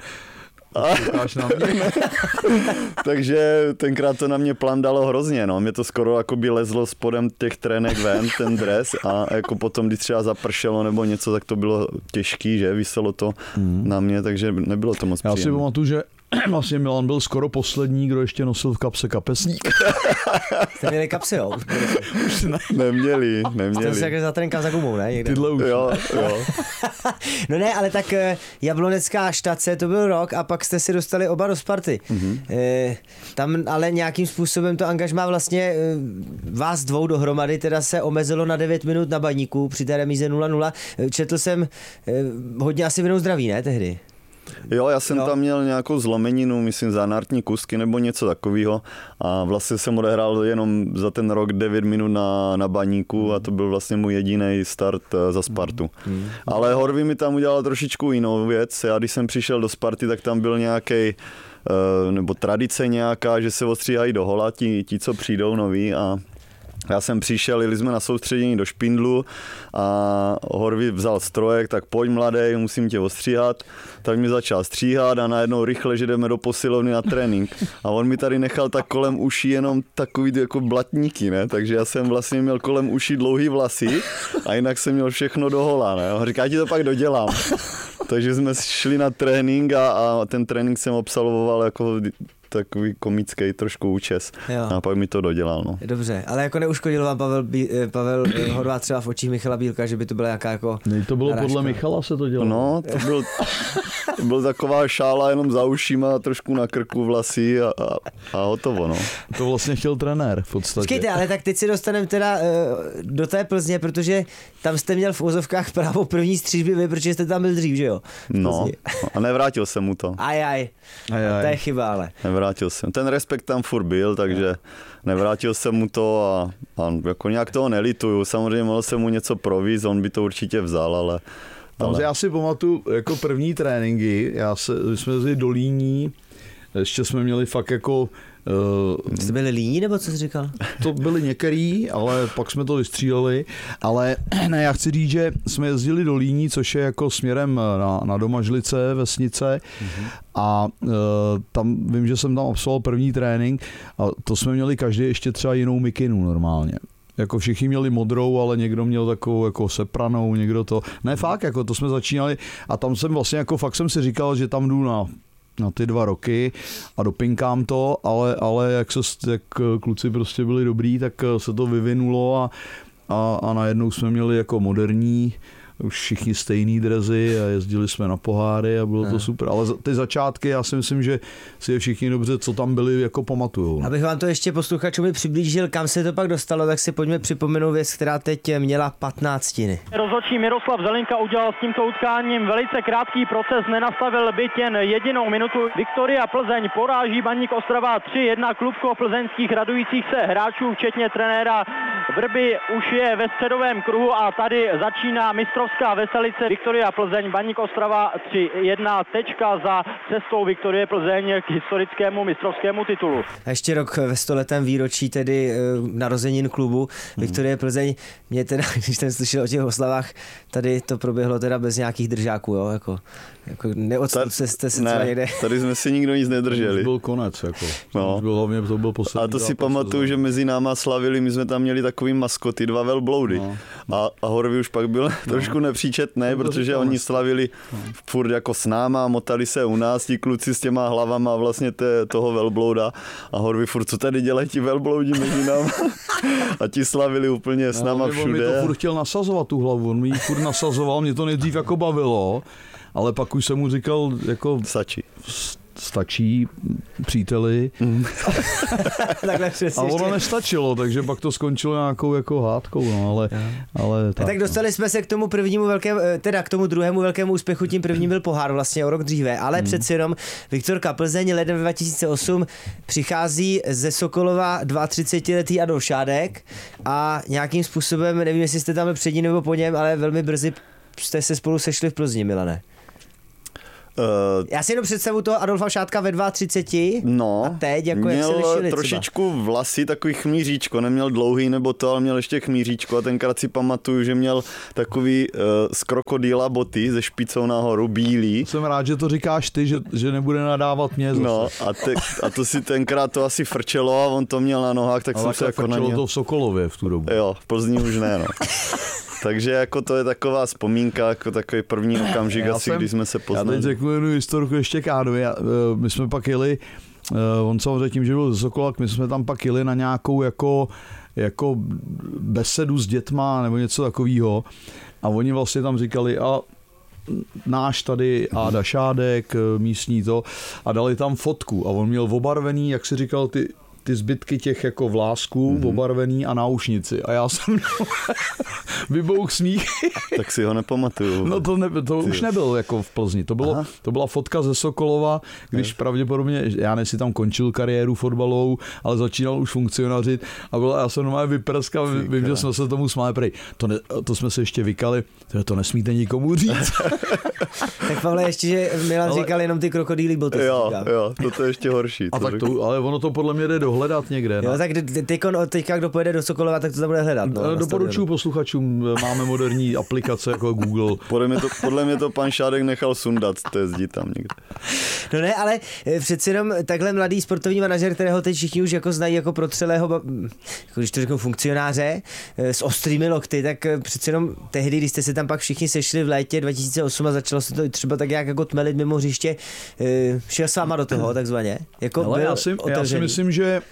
Takže tenkrát to na mě plandalo hrozně, no. Mě to skoro jako by lezlo spodem těch trenek ven, ten dres a jako potom, když třeba zapršelo nebo něco, tak to bylo těžký, že viselo to na mě, takže nebylo to moc příjemné. Já si pamatuju, že vlastně Milan byl skoro poslední, kdo ještě nosil v kapse kapesník. Jste měli kapsy, jo? Už neměli. Jste se jak zatrenká za gumou, ne? Někde. Tyhle už. Jo. No ne, ale tak Jablonecká štace, to byl rok a pak jste si dostali oba do Sparty. Tam ale nějakým způsobem to angažmá vlastně vás dvou dohromady teda se omezilo na 9 minut na Baníku při té remíze 0-0. Četl jsem hodně asi vinou zdraví, ne, tehdy? Jo, já jsem tam měl nějakou zlomeninu, myslím zanártní kůstky nebo něco takového a vlastně jsem odehrál jenom za ten rok 9 minut na Baníku a to byl vlastně můj jediný start za Spartu. Ale Horvý mi tam udělal trošičku jinou věc. Já když jsem přišel do Sparty, tak tam byl nějaký nebo tradice nějaká, že se ostříhají do hola ti, co přijdou noví a já jsem přišel, jeli jsme na soustředění do Špindlu a Horvý vzal strojek, tak pojď mladej, musím tě ostříhat. Tak mi začal stříhat a najednou rychle, že jdeme do posilovny na trénink. A on mi tady nechal tak kolem uší jenom takový jako blatníky, ne? Takže já jsem vlastně měl kolem uší dlouhý vlasy a jinak jsem měl všechno do hola, ne? On říká, já ti to pak dodělám. Takže jsme šli na trénink a ten trénink jsem absolvoval jako takový komický trošku účes. Jo. A pak mi to dodělal. No. Dobře, ale jako neuškodil vám Pavel Horváth třeba v očích Michala Bílka, že by to byla jaká jako ne, to bylo narážka. Podle Michala se to dělalo. No, to byl taková šála jenom za ušima, trošku na krku vlasy a hotovo. No. To vlastně chtěl trenér v podstatě. Počkejte, ale tak teď si dostaneme teda do té Plzně, protože tam jste měl v úzovkách právo první střížby vy, protože jste tam byl dřív, že jo? No, a nevrátil jsem mu to. Ajaj. To je chyba, ale. Nevrátil jsem. Ten respekt tam furt byl, takže nevrátil jsem mu to a jako nějak toho nelituju. Samozřejmě mohl jsem mu něco provízt, on by to určitě vzal, ale... Já si pamatuju jako první tréninky, jsme jezdili do Líní, ještě jsme měli fakt jako... Jste byli líní, nebo co jsi říkal? To byli některý, ale pak jsme to vystříleli, ale ne, já chci říct, že jsme jezdili do Líní, což je jako směrem na Domažlice, vesnice a tam vím, že jsem tam absolvoval první trénink a to jsme měli každý ještě třeba jinou mikinu normálně. Jako všichni měli modrou, ale někdo měl takovou jako sepranou, někdo to... Ne fakt, jako to jsme začínali a tam jsem vlastně jako fakt jsem si říkal, že tam jdu na ty 2 roky a dopinkám to, ale jak kluci prostě byli dobrý, tak se to vyvinulo a najednou jsme měli jako moderní, už všichni stejný drezy a jezdili jsme na poháry a bylo to super. Ale ty začátky, já si myslím, že si je všichni dobře, co tam byli, jako pamatujou. Abych vám to ještě posluchačům přiblížil, kam se to pak dostalo, tak si pojďme připomenout věc, která teď měla 15. Rozhodčí Miroslav Zelinka udělal s tímto utkáním velice krátký proces, nenastavil byt jen jedinou minutu. Viktoria Plzeň poráží Baník Ostrava 3-1. Klubko plzeňských radujících se hráčů, včetně trenéra Vrby, už je ve středovém kruhu a tady začíná mistrovská veselice. Viktoria Plzeň, Baník Ostrava 3-1, tečka za cestou Viktorie Plzeň k historickému mistrovskému titulu. A ještě rok ve 100letém výročí tedy narozenin klubu Viktorie Plzeň. Mě teda, když jsem slyšel o těch oslavách, tady to proběhlo teda bez nějakých držáků, jo, jako neodstupte jste se třeba někde. Tady jsme si nikdo nic nedrželi. To byl konec, jako. No. To byl poslední. A to si pamatuju, že mezi náma slavili, my jsme tam měli takový maskoty, 2 velbloudy. No. A Horvý už pak byl trošku nepříčetný, protože oni slavili furt jako s náma, motali se u nás, ti kluci s těma hlavama vlastně toho velblouda a Horvý furt, co tady dělají ti velbloudi mezi náma? A ti slavili úplně s náma všude. On mi to furt chtěl nasazovat tu hlavu, on mi ji furt nasazoval, mě to nejdřív jako bavilo, ale pak už jsem mu říkal, jako stačí příteli. A ono nestačilo, takže pak to skončilo nějakou jako hádkou, no, ale tak dostali jsme se k tomu prvnímu velkému, teda k tomu druhému velkému úspěchu, tím prvním byl pohár vlastně o rok dříve, ale přeci jenom Viktorka Plzeň leden 2008 přichází ze Sokolova 32letý Adolf Šádek a nějakým způsobem, nevím, jestli jste tam byl před ním nebo po něm, ale velmi brzy jste se spolu sešli v Plzni, Milane. Já si jenom představu toho Adolfa Šádka ve 32 a teď, jako jak se lišili měl trošičku třeba vlasy, takový chmíříčko, neměl dlouhý nebo to, ale měl ještě chmíříčko a tenkrát si pamatuju, že měl takový z krokodýla boty ze špicou nahoru, bílý. Jsem rád, že to říkáš ty, že nebude nadávat mě zase. No a to si tenkrát to asi frčelo a on to měl na nohách, tak jsem se jako na něj... to v Sokolově v tu dobu. Jo, v Plzni už ne, no. Takže jako to je taková vzpomínka, jako takový první okamžik asi, když jsme se poznali. Já teď řeknu jednu historku ještě Kádu. My jsme pak jeli, on samozřejmě tím, že byl ze Sokola, my jsme tam pak jeli na nějakou jako besedu s dětma nebo něco takového. A oni vlastně tam říkali, a náš tady Áda Šádek, místní to, a dali tam fotku. A on měl obarvený, jak si říkal, ty zbytky těch jako vlásků, obarvený a náušnici. A já jsem vybouch smích. Tak si ho nepamatuju. No to už nebyl jako v Plzni. To byla fotka ze Sokolova, když pravděpodobně, já nevím, si tam končil kariéru fotbalovou, ale začínal už funkcionařit a já jsem normálně vyprskal, vím, že jsme se tomu smáli prej. To jsme se ještě vykali, to nesmíte nikomu říct. Tak Pavle, ještě, že Milan říkal jenom ty krokodýlí boty. Jo, to je ještě horší. A tak ale ono to podle mě jde dohledat někde. Jo, tak teďka, kdo pojede do Sokolova, tak to tam bude hledat. No, doporučuji posluchačům, máme moderní aplikace jako Google. Podle mě to pan Šádek nechal sundat, to jezdí tam někde. No ne, ale přeci jenom takhle mladý sportovní manažer, kterého teď všichni už jako znají jako protřelého, jako když to řeknu funkcionáře, s ostrými lokty, tak přeci jenom tehdy, když jste se tam pak všichni sešli v létě 2008 a začalo se to třeba tak jak jako tmelit mimo hřiště, šel s váma do toho takzvaně? Jako ale já si myslím, že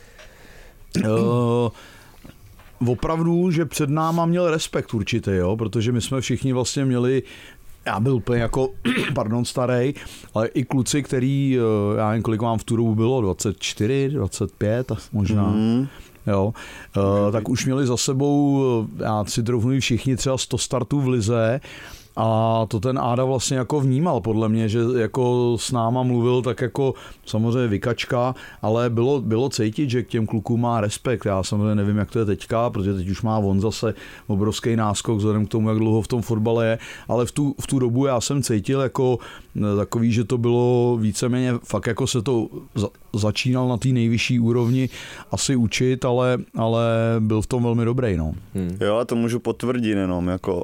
opravdu, že před náma měl respekt určitě, jo, protože my jsme všichni vlastně měli, já byl úplně jako, starý, ale i kluci, který, já nevím, kolik vám v tu dobu bylo, 24, 25 možná, jo, tak už měli za sebou, já si troufnu všichni třeba 100 startů v lize. A to ten Áda vlastně jako vnímal podle mě, že jako s náma mluvil tak jako samozřejmě vykačka, ale bylo cítit, že k těm klukům má respekt. Já samozřejmě nevím, jak to je teďka, protože teď už má on zase obrovský náskok vzhledem k tomu, jak dlouho v tom fotbale je, ale v tu dobu já jsem cítil jako takový, že to bylo víceméně fakt jako se to začínal na té nejvyšší úrovni asi učit, ale byl v tom velmi dobrý, no. Jo, a to můžu potvrdit jenom, jako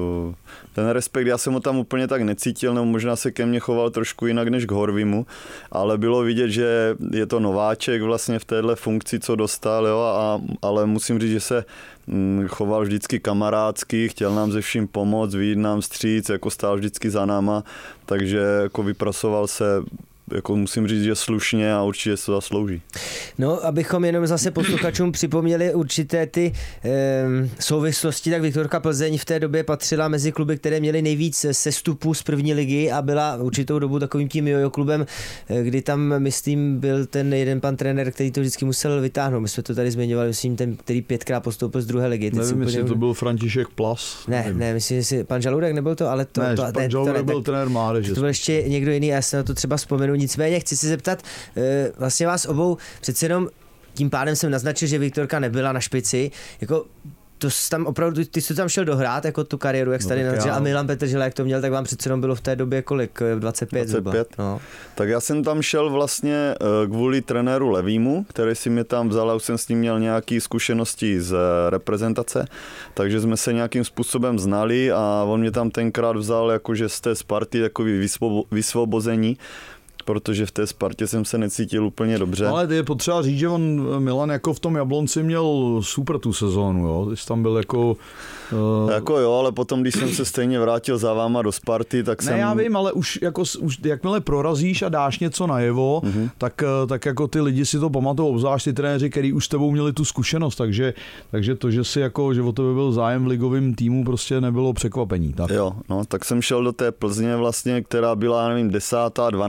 ten respekt, já jsem ho tam úplně tak necítil, nebo možná se ke mně choval trošku jinak než k Horvimu, ale bylo vidět, že je to nováček vlastně v téhle funkci, co dostal, jo, ale musím říct, že se choval vždycky kamarádsky, chtěl nám ze vším pomoct, vyjít nám vstříc, jako stál vždycky za náma, takže jako vypracoval se, jako musím říct, že slušně a určitě se zaslouží. No, abychom jenom zase posluchačům připomněli určité ty souvislosti, tak Viktorka Plzeň v té době patřila mezi kluby, které měly nejvíc sestupů z první ligy a byla určitou dobu takovým tím jojo klubem, kdy tam, myslím, byl ten jeden pan trenér, který to vždycky musel vytáhnout. My jsme to tady zmiňovali, myslím, ten, který 5krát postoupil z druhé ligy. Nevím, jestli to byl František Plas. Ne, myslím, že pan Žaludek nebyl to, ale to... Pan Žaludek byl trenér mládeže. To byl ještě někdo jiný, já se na to třeba vzpomenu. Nicméně chci se zeptat vlastně vás obou, přece jenom tím pádem jsem naznačil, že Viktorka nebyla na špici, jako to tam opravdu, ty jsi tam šel dohrát jako tu kariéru, jak jsi tady naznačil, a Milan Petržela, jak to měl, tak vám přece jenom bylo v té době kolik? 25 zhruba. No. Tak já jsem tam šel vlastně kvůli trenéru Levýmu, který si mě tam vzal a už jsem s ním měl nějaké zkušenosti z reprezentace, takže jsme se nějakým způsobem znali a on mě tam tenkrát vzal jakože z té Sparty takový vysvobození, protože v té Spartě jsem se necítil úplně dobře. Ale je potřeba říct, že Milan jako v tom Jablonci měl super tu sezónu, jo? Ty jsi tam byl jako... Jako jo, ale potom, když jsem se stejně vrátil za váma do Sparty, tak jsem... Ne, já vím, ale už jakmile prorazíš a dáš něco najevo, tak jako ty lidi si to pamatují, obzvlášť ty trenéři, který už s tebou měli tu zkušenost, takže to, že si jako, že o tebe byl zájem v ligovém týmu, prostě nebylo překvapení. Tak. Jo, no, tak jsem šel do té Plzně vlastně, která byla, nevím, 10., 12.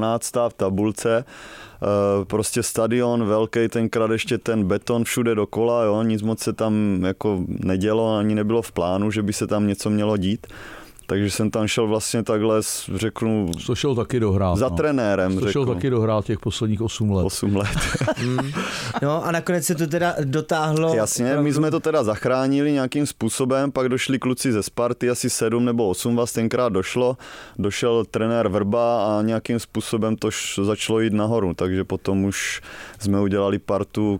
v tabulce. Prostě stadion velký, tenkrát ještě ten beton všude dokola, jo, nic moc se tam jako nedělo, ani nebylo v plánu, že by se tam něco mělo dít. Takže jsem tam šel vlastně takhle, řeknu... To šel taky dohrát. Za trenérem, to šel taky dohrát těch posledních 8 let. 8 let. No a nakonec se to teda dotáhlo. Jasně, my jsme to teda zachránili nějakým způsobem, pak došli kluci ze Sparty, asi 7 nebo 8 vás tenkrát došlo. Došel trenér Vrba a nějakým způsobem to začalo jít nahoru, takže potom už jsme udělali partu,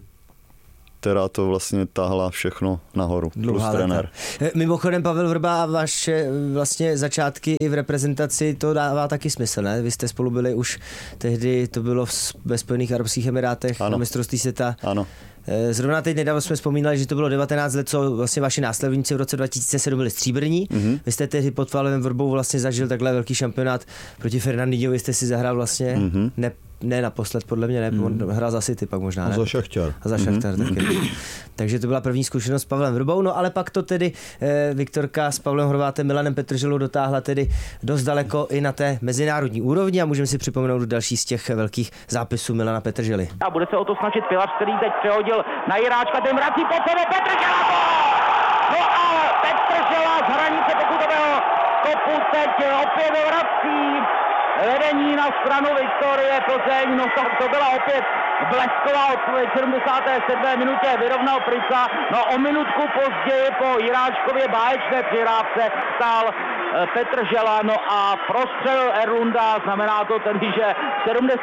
která to vlastně tahla všechno nahoru. Plus trenér. Mimochodem Pavel Vrba a vaše vlastně začátky i v reprezentaci, to dává taky smysl, ne? Vy jste spolu byli už tehdy, to bylo ve Spojených arabských emirátech, na mistrovství světa. Ano. Zrovna teď nedávno jsme vzpomínali, že to bylo 19 let, co vlastně vaši následovníci v roce 2007 byli stříbrní. Mm-hmm. Vy jste tehdy pod Pavlem Vrbou vlastně zažil takhle velký šampionát proti Fernandinhovi, jste si zahrál vlastně ne naposled, podle mě ne, on hrál za City pak možná, ne? A za Šachtar. A za Šachtar taky. Takže to byla první zkušenost s Pavlem Vrbou, no ale pak to tedy Viktorka s Pavlem Horvátem, Milanem Petrželou dotáhla tedy dost daleko i na té mezinárodní úrovni a můžeme si připomenout další z těch velkých zápisů Milana Petržely. A bude se o to snažit Pilař, který teď přehodil na Jiráčka, ten vrací po sebe, Petržela to! No a Petržela z hranice pokutového kopu teď opět vrací vedení na stranu Viktorie Plzeň, no to byla opět blesková odpověď, 77. minutě vyrovnal Prica, no o minutku později po Jiráčkově báječné přihrávce stál Petržela, no a prostřelil Erlunda, znamená to tedy, že v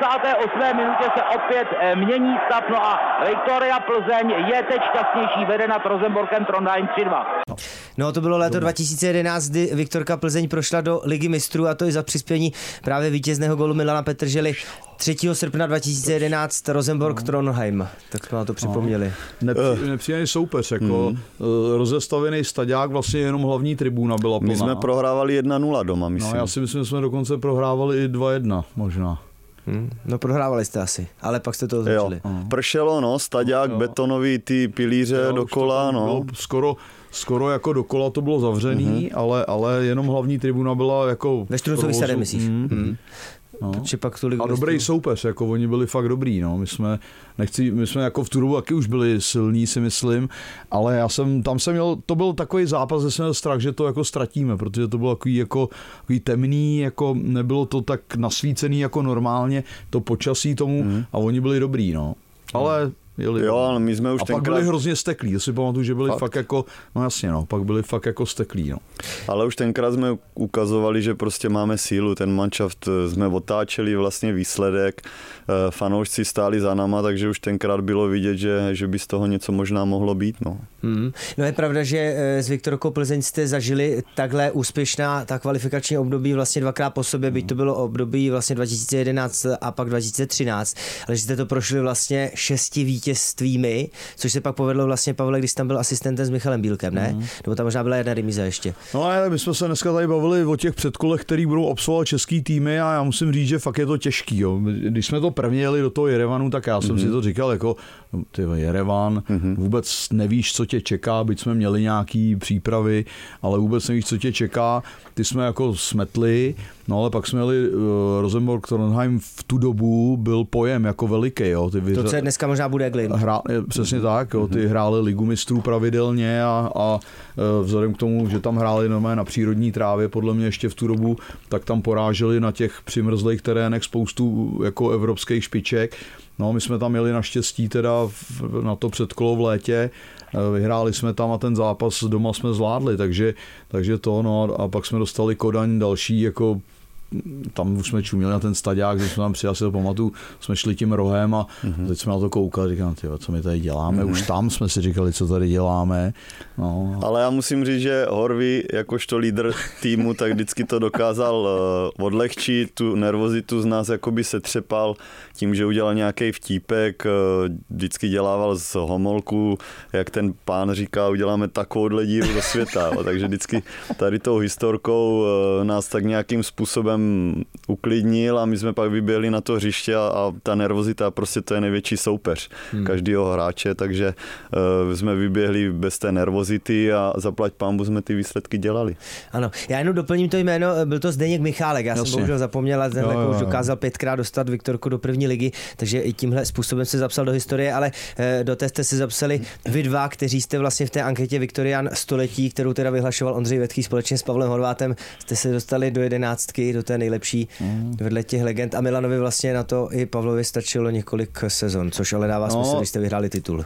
78. minutě se opět mění stav, no a Viktoria Plzeň je teď šťastnější, vede nad Rosenborkem Trondheim 3-2. No to bylo léto 2011, kdy Viktorka Plzeň prošla do Ligy mistrů a to i za přispění právě vítězného gólu Milana Petržely 3. srpna 2011 Rosenborg Trondheim. Tak jsme na to připomněli. Nepříjemný soupeř, jako rozestavěný staďák, vlastně jenom hlavní tribuna byla plná. My jsme prohrávali 1-0 doma, myslím. No já si myslím, že jsme dokonce prohrávali i 2-1 možná. No prohrávali jste asi, ale pak jste to označili. Pršelo, no, staďák, betonový ty pilíře dokola, no. Skoro jako dokola to bylo zavřený, ale jenom hlavní tribuna byla jako... Ve Štruncových sadech, myslíš? No. Pak tu a dobrý soupeř, jako oni byli fakt dobrý, no. My jsme jako v tu dobu taky už byli silní, si myslím, ale tam jsem měl, to byl takový zápas, že jsem měl strach, že to jako ztratíme, protože to bylo takový temný, jako nebylo to tak nasvícený jako normálně, to počasí tomu a oni byli dobrý, no. Ale ale my jsme už a pak byli hrozně steklí, já si pamatuju, že byli fakt jako, no jasně, no, pak byli fakt jako steklí, no. Ale už tenkrát jsme ukazovali, že prostě máme sílu, ten manšaft jsme otáčeli vlastně výsledek, fanoušci stáli za náma, takže už tenkrát bylo vidět, že by z toho něco možná mohlo být, no. No je pravda, že s Viktorkou Plzeň jste zažili takhle úspěšná ta kvalifikační období vlastně dvakrát po sobě, byť to bylo období vlastně 2011 a pak 2013, ale že jste to prošli vlastně 6 vítězstvími, což se pak povedlo vlastně, Pavle, když tam byl asistentem s Michalem Bílkem, ne? Nebo tam možná byla jedna remíza ještě. No ale my jsme se dneska tady bavili o těch předkolech, který budou absolvovat český týmy a já musím říct, že fakt je to těžký, jo. Když jsme to prvně jeli do toho Jerevanu, tak já jsem si to říkal jako Jerevan, vůbec nevíš, co tě čeká, byť jsme měli nějaký přípravy, ale vůbec nevíš, co tě čeká. Ty jsme jako smetli, no ale pak jsme jeli Rosenborg Trondheim, v tu dobu byl pojem jako veliký, jo. To, co dneska možná bude Glin. Přesně tak, jo, ty hráli Ligu mistrů pravidelně a vzhledem k tomu, že tam hráli normálně na přírodní trávě, podle mě ještě v tu dobu, tak tam poráželi na těch přimrzlých terénech spoustu jako evropských špiček. No, my jsme tam jeli naštěstí teda na to předkolo v létě, vyhráli jsme tam a ten zápas doma jsme zvládli, takže to, no a pak jsme dostali Kodaň další, jako tam už jsme čuměli na ten staďák, když jsme tam přijeli, si to pamatuju, jsme šli tím rohem a teď jsme na to koukali, říkám, tyjo, co my tady děláme, už tam jsme si říkali, co tady děláme. No. Ale já musím říct, že Horvý, jakožto lídr týmu, tak vždycky to dokázal odlehčit, tu nervozitu z nás jakoby setřepal tím, že udělal nějaký vtípek, vždycky dělával z Homolku, jak ten pán říká, uděláme takovouhle díru do světa, takže vždycky tady tou historkou nás tak nějakým způsobem jsem uklidnil a my jsme pak vyběhli na to hřiště a ta nervozita, prostě to je největší soupeř každého hráče, takže jsme vyběhli bez té nervozity a zaplať pánbu jsme ty výsledky dělali. Ano, já jenom doplním to jméno, byl to Zdeněk Michálek, já jsem bohužel zapomněl, a ten už dokázal 5krát dostat Viktorku do první ligy, takže i tímhle způsobem se zapsal do historie, ale do té jste se zapsali vy dva, kteří jste vlastně v té anketě Viktorián století, kterou teda vyhlašoval Ondřej Vetký společně s Pavlem Horvátem, jste se dostali do 11, do té nejlepší vedle těch legend a Milanovi vlastně na to i Pavlovi stačilo několik sezon, což ale dává smysl, když jste vyhráli titul.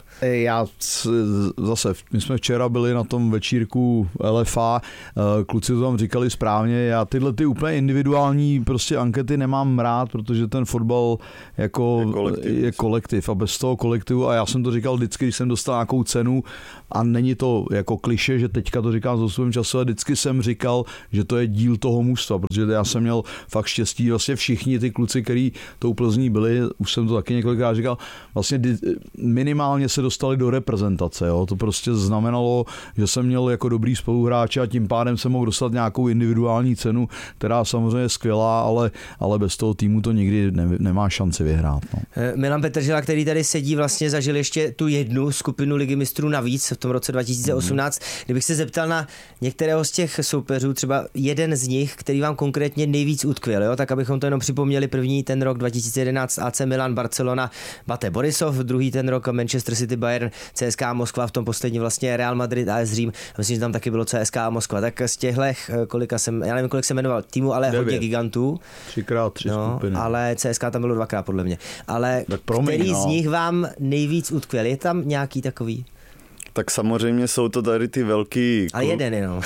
My jsme včera byli na tom večírku LFA, kluci to tam říkali správně, já tyhle ty úplně individuální prostě ankety nemám rád, protože ten fotbal jako je kolektiv a bez toho kolektivu, a já jsem to říkal vždycky, když jsem dostal nějakou cenu, a není to jako kliše, že teďka to říkám s odstupem času, ale vždycky jsem říkal, že to je díl toho mužstva, protože já jsem měl fakt štěstí, vlastně všichni ty kluci, kteří tou Plzní byli, už jsem to taky několikrát říkal, vlastně minimálně se dostali do reprezentace, jo? To prostě znamenalo, že jsem měl jako dobrý spoluhráče a tím pádem jsem mohl dostat nějakou individuální cenu, která samozřejmě je skvělá, ale bez toho týmu to nikdy nemá šanci vyhrát. No. Milan Petržela, který tady sedí, vlastně zažil ještě tu jednu skupinu Ligy mistrů navíc v tom roce 2018. Kdybych se zeptal na některého z těch soupeřů, třeba jeden z nich, který vám konkrétně nejvíc utkvěl, jo? Tak abychom to jenom připomněli, první ten rok 2011 AC Milan, Barcelona, Bate Borisov, druhý ten rok Manchester City, Bayern, CSKA Moskva, v tom poslední vlastně Real Madrid, AS Řím, myslím, že tam taky bylo CSKA Moskva. Tak z těchto, já nevím, kolik jsem jmenoval týmu, ale 9. Hodně gigantů. 3x3 skupiny. Ale CSKA tam bylo 2krát podle mě. Ale který z nich vám nejvíc utkvěl? Je tam nějaký takový? Tak samozřejmě jsou to tady ty velký... Ale jeden jenom.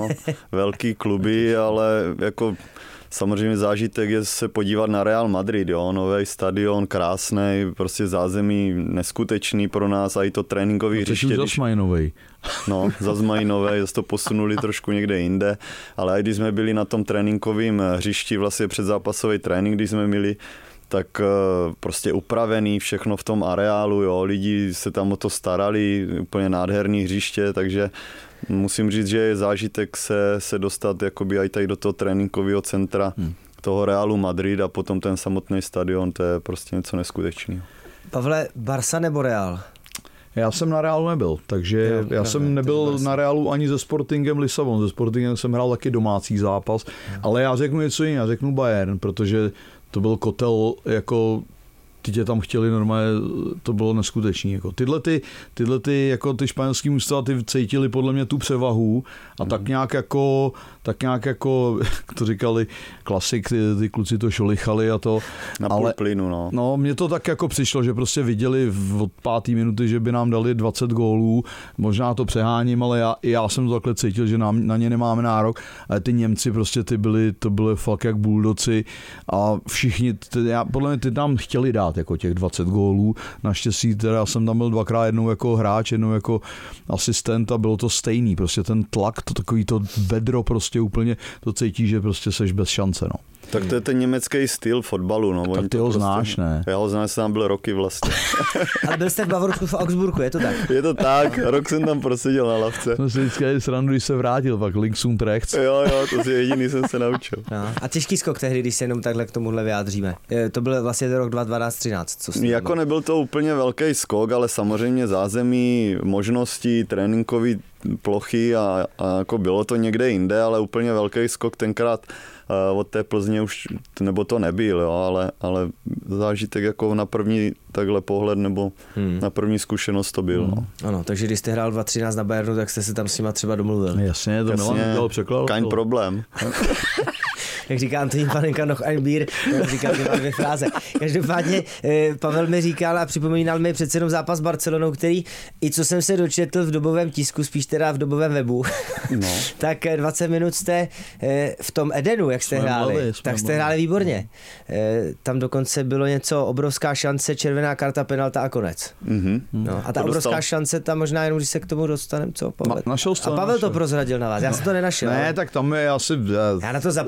Velký kluby, ale jako samozřejmě zážitek je se podívat na Real Madrid, jo, nový stadion, krásný, prostě zázemí neskutečný pro nás a i to tréninkový hřiště. Teď už zas mají novej. No, zas mají novej, zase to posunuli trošku někde jinde, ale i když jsme byli na tom tréninkovém hřišti, vlastně předzápasový trénink, když jsme měli, tak prostě upravený všechno v tom areálu, jo, lidi se tam o to starali, úplně nádherný hřiště, takže musím říct, že je zážitek se dostat jakoby aj tady do toho tréninkového centra toho Realu Madrid a potom ten samotný stadion, to je prostě něco neskutečného. Pavle, Barsa nebo Real? Já jsem na Realu nebyl, takže já jsem nebyl na Realu ani se Sportingem Lisabon. Se Sportingem jsem hrál taky domácí zápas, ale já řeknu něco jiného, já řeknu Bayern, protože to byl kotel, jako ty tě tam chtěli normálně, to bylo neskutečné. Jako. Tyhle jako ty španělský mužstva, ty cítili podle mě tu převahu a tak nějak jako, jak to říkali klasik, ty kluci to šolichali a to. Na půl plynu, no. No, mně to tak jako přišlo, že prostě viděli od 5. minuty, že by nám dali 20 gólů, možná to přeháním, ale já jsem to takhle cítil, že na ně nemáme nárok, ale ty Němci prostě to byly fakt jak buldoci a všichni, podle mě ty tam chtěli dát jako těch 20 gólů. Naštěstí teda já jsem tam byl 2krát, jednou jako hráč, jednou jako asistent a bylo to stejný. Prostě ten tlak, to takový to vedro prostě úplně to cítí, že prostě seš bez šance, no. Tak to je ten německý styl fotbalu, no. Tak ty ho znáš, ne? Já ho znám, jsem tam byl roky vlastně. Ale byl jste v Bavorsku v Augsburgu, je to tak? Je to tak, rok jsem tam proseděl na lavce. Jsem si vždycky srandu, když se vrátil, pak links und rechts. Jo, to si jediný jsem se naučil. No. A těžký skok tehdy, když se jenom takhle k tomuhle vyjádříme. To byl vlastně rok 2012-13. Jako nebyl to úplně velký skok, ale samozřejmě zázemí, možnosti, tréninkový plochy a jako bylo to někde jinde, ale úplně velký skok tenkrát od té Plzně už, nebo to nebyl, jo, ale zážitek jako na první takhle pohled nebo na první zkušenost to byl. No. Ano, takže když jste hrál 2013 na Bayernu, tak jste se tam s nima třeba domluvil. Jasně, to Milan překlad. Kein problém. Jak říká Antonín Panenka, noch ein Bier, říká ty dvě fráze. Každopádně Pavel mi říkal a připomínal mi přece jenom zápas s Barcelonou, který, i co jsem se dočetl v dobovém tisku, spíš teda v dobovém webu, tak 20 minut jste v tom Edenu, jak jste hráli, tak jste hráli výborně. Tam dokonce bylo něco, obrovská šance, červená karta, penalta a konec. No, a ta obrovská šance tam možná jenom, když se k tomu dostaneme, co Pavel? Našel a Pavel to prozradil na vás, já jsem to nenašel. Ne, tak tam je asi... Já na to zapomněl, že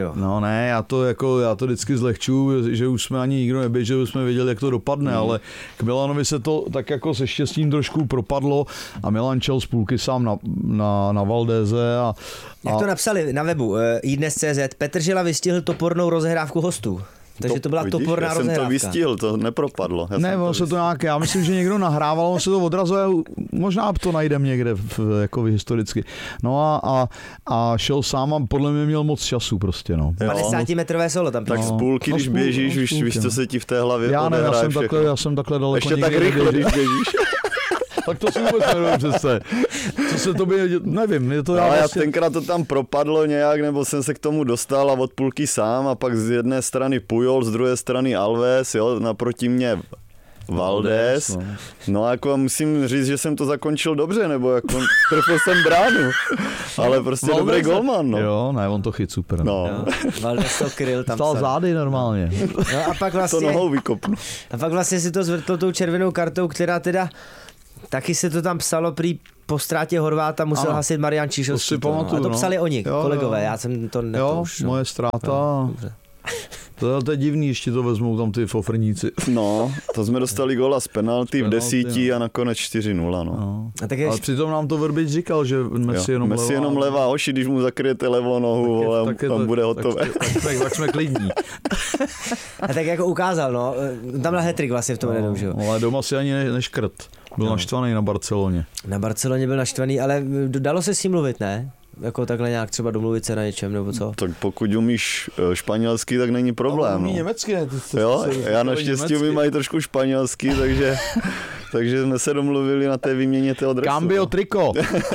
jo? No ne, já to vždycky zlehčuju, že už jsme ani nikdo neběžel, že jsme věděli, jak to dopadne, ale k Milanovi se to tak jako se štěstím trošku propadlo a Milan čel z půlky sám na Valdéze a jak to napsali na webu iDnes.cz, Petržela vystihl topornou rozehrávku hostů. Takže to byla toporná rozehrávka. Já jsem to vystihl, to nepropadlo. Já myslím, že někdo nahrával, on se to odrazuje, možná to najdem někde jako historicky. No a šel sám a podle mě měl moc času prostě, no. 50-metrové solo tam. Tak z půlky, když běžíš, víš, co se ti v té hlavě odehraje všechno. Já jsem takhle daleko. Ještě tak rychle, když běžíš. Tak to si vůbec nevím přece. Co se to by, nevím. Je to já tenkrát to tam propadlo nějak, nebo jsem se k tomu dostal a od půlky sám a pak z jedné strany Pujol, z druhé strany Alves, jo, naproti mě Valdés. No jako musím říct, že jsem to zakončil dobře, nebo jako trefil jsem bránu. Ale prostě dobrý golman, no. Jo, ne, on to chyt super. No. Valdés to kryl tam. Stál zády normálně. No a pak vlastně... To nohou vykopnu. A pak vlastně si to zvrtlo tou červenou kartou, která teda... Taky se to tam psalo prý po ztrátě Horváta musel hasit Marian Čižovský. A to psali oni, kolegové, já jsem to nepouštěl. Moje ztráta. To je divný, ještě to vezmou tam ty fofrníci. No, to jsme dostali góla z penalty v 10 a nakonec 4-0, no. Ale přitom nám to Vrbič říkal, že Messi jenom levá oši, když mu zakryjete levou nohu, tam bude hotové. Tak jsme klidní. A tak jako ukázal, no, tam byl hat-trick vlastně v tom jednou, že jo. Ale doma si ani neškrt. Byl naštvaný na Barceloně. Na Barceloně byl naštvaný, ale dalo se s ním mluvit, ne? Jako takhle nějak třeba domluvit se na něčem, nebo co? Tak pokud umíš španělsky, tak není problém. Umí německy, ne? Jo, já naštěstí umím i trošku španělsky, takže jsme se domluvili na té výměně té adresy. Cambio triko.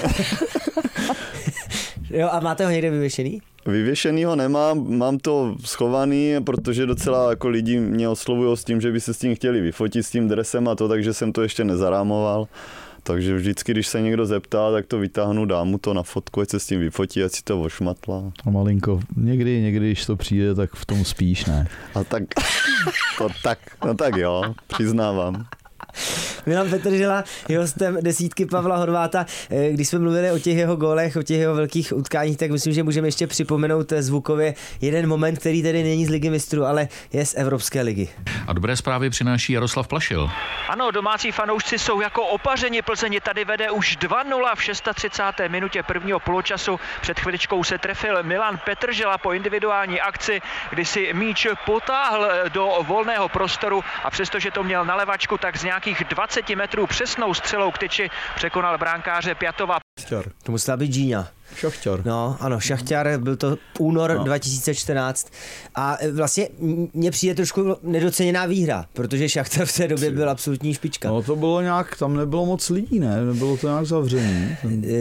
Jo, a máte ho někde vyvěšený? Vyvěšenýho nemám, mám to schovaný, protože docela jako lidi mě oslovují s tím, že by se s tím chtěli vyfotit, s tím dresem a to, takže jsem to ještě nezarámoval. Takže vždycky, když se někdo zeptá, tak to vytáhnu, dám mu to na fotku, ať se s tím vyfotí, ať si to ošmatla. A malinko, někdy, když to přijde, tak v tom spíš, ne? A tak jo, přiznávám. Milan Petržela je hostem desítky Pavla Horváta. Když jsme mluvili o těch jeho gólech, o těch jeho velkých utkáních, tak myslím, že můžeme ještě připomenout zvukově jeden moment, který tedy není z Ligy mistrů, ale je z Evropské ligy. A dobré zprávy přináší Jaroslav Plašil. Ano, domácí fanoušci jsou jako opařeni. Plzeň tady vede už 2-0 v 36. minutě prvního poločasu. Před chviličkou se trefil Milan Petržela po individuální akci, kdy si míč potáhl do volného prostoru a přestože to měl na levačku, tak z nějakých 20 metrů přesnou střelou k tyči překonal bránkáře Pjatova. To musela být Gíňa. Šachtar. No, ano, Šachtar, byl to únor 2014 a vlastně mně přijde trošku nedoceněná výhra, protože Šachtar v té době byl absolutní špička. No to bylo nějak, tam nebylo moc lidí, ne? Nebylo to nějak zavřený.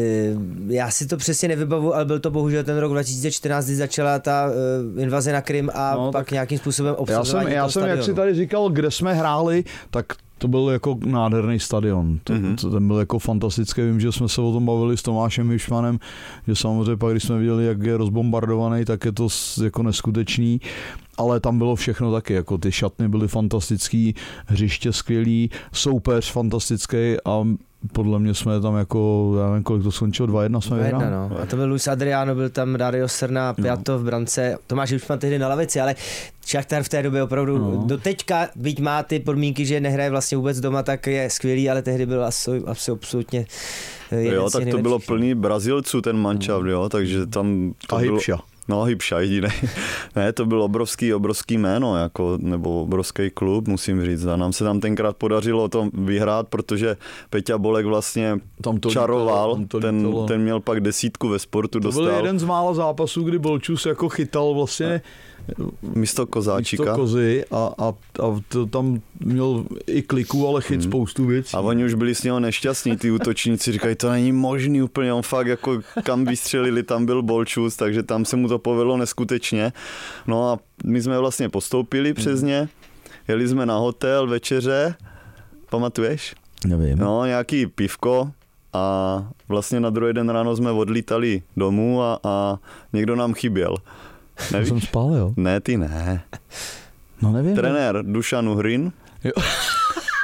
Já si to přesně nevybavu, ale byl to bohužel ten rok 2014, kdy začala ta invaze na Krym a pak nějakým způsobem obsazování Já jsem, jak si tady říkal, kde jsme hráli, tak to byl jako nádherný stadion. Ten byl jako fantastický. Vím, že jsme se o tom bavili s Tomášem Hišmanem, že samozřejmě pak, když jsme viděli, jak je rozbombardovaný, tak je to jako neskutečný. Ale tam bylo všechno taky, jako ty šatny byly fantastický, hřiště skvělý, soupeř fantastický a podle mě jsme tam jako, já nevím, kolik to skončilo, 2-1 jsme vyhráli. No. A to byl Luis Adriano, byl tam Dario Serna, Pjatov v brance, Tomáš Hišman tehdy na lavici, ale Šachtar v té době opravdu do teďka, byť má ty podmínky, že nehraje vlastně vůbec doma, tak je skvělý, ale tehdy byl absolutně jo, tak to bylo plný Brazilců ten mančaft, jo, takže tam to bylo... No, Hybša jediný. Ne, to byl obrovský jméno, jako, nebo obrovský klub, musím říct. A nám se tam tenkrát podařilo to vyhrát, protože Peťa Bolek vlastně tam to čaroval, ten měl pak 10 ve sportu, dostal. To byl jeden z mála zápasů, kdy Bolčus jako chytal vlastně místo Kozáčika. Místo Kozy a to tam měl i kliku, ale chyt spoustu věcí. A oni už byli s něho nešťastní, ty útočníci, říkají, to není možný úplně, on fakt jako kam vystřelili, tam byl Bolčus, takže tam se mu to povedlo neskutečně. No a my jsme vlastně postoupili přes ně, jeli jsme na hotel, večeře, pamatuješ? Nevím. No, nějaký pivko a vlastně na druhý den ráno jsme odlítali domů a někdo nám chyběl. Nevíš? Jsem spal, jo? Ne, ty ne. No nevím. Trenér Dušan Uhrin. Jo.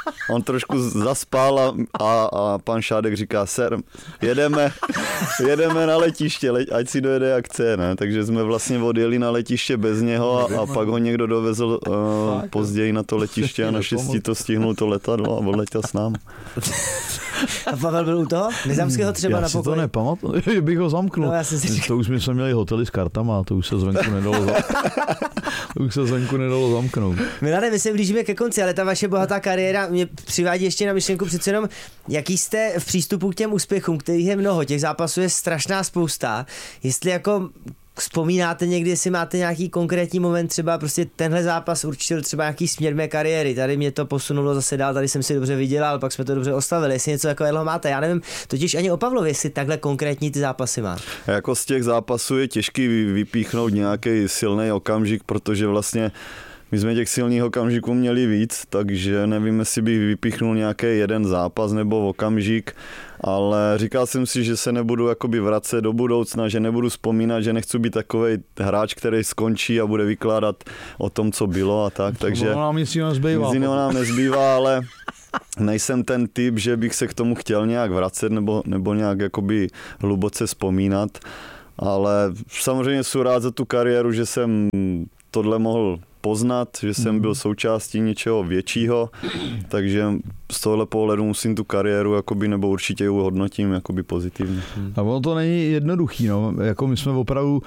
On trošku zaspal a pan Šádek říká, ser, jedeme na letiště, ať si dojede jak chce, ne? Takže jsme vlastně odjeli na letiště bez něho a pak ho někdo dovezl později na to letiště a naštěstí to stihnul to letadlo a odletěl s námi. A Pavel byl u toho? Nezámského třeba na pokoji? Já si to nepamatuju, že bych ho zamknul. No, to už jsme měli hotely s kartama, to už se zvenku nedalo zamknout. Milane, my se blížíme ke konci, ale ta vaše bohatá kariéra mě přivádí ještě na myšlenku přece jenom, jaký jste v přístupu k těm úspěchům, kterých je mnoho, těch zápasů je strašná spousta. Jestli jako vzpomínáte někdy, jestli máte nějaký konkrétní moment, třeba prostě tenhle zápas určil třeba nějaký směr mé kariéry, tady mě to posunulo zase dál, tady jsem si dobře vydělal, pak jsme to dobře oslavili, jestli něco takového máte, já nevím, totiž ani o Pavlovi, jestli takhle konkrétní ty zápasy má. Jako z těch zápasů je těžký vypíchnout nějaký silný okamžik, protože vlastně my jsme těch silných okamžiků měli víc, takže nevím, jestli bych vypíchnul nějaký jeden zápas nebo okamžik, ale říkal jsem si, že se nebudu jakoby vracet do budoucna, že nebudu vzpomínat, že nechci být takovej hráč, který skončí a bude vykládat o tom, co bylo a tak, takže nic jiného nám nezbývá, ale nejsem ten typ, že bych se k tomu chtěl nějak vracet nebo nějak jakoby hluboce vzpomínat, ale samozřejmě jsem rád za tu kariéru, že jsem tohle mohl poznat, že jsem byl součástí něčeho většího, takže z tohohle pohledu musím tu kariéru jakoby, nebo určitě ji hodnotím jakoby pozitivně. A ono to není jednoduchý, no. Jako my jsme opravdu,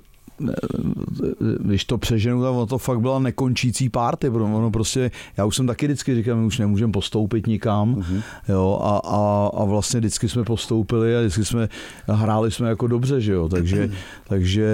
když to přeženu, tak ono to fakt byla nekončící party, ono prostě, já už jsem taky vždycky říkal, my už nemůžeme postoupit nikam, jo, a vlastně vždycky jsme postoupili a vždycky jsme hráli jsme jako dobře, že jo, takže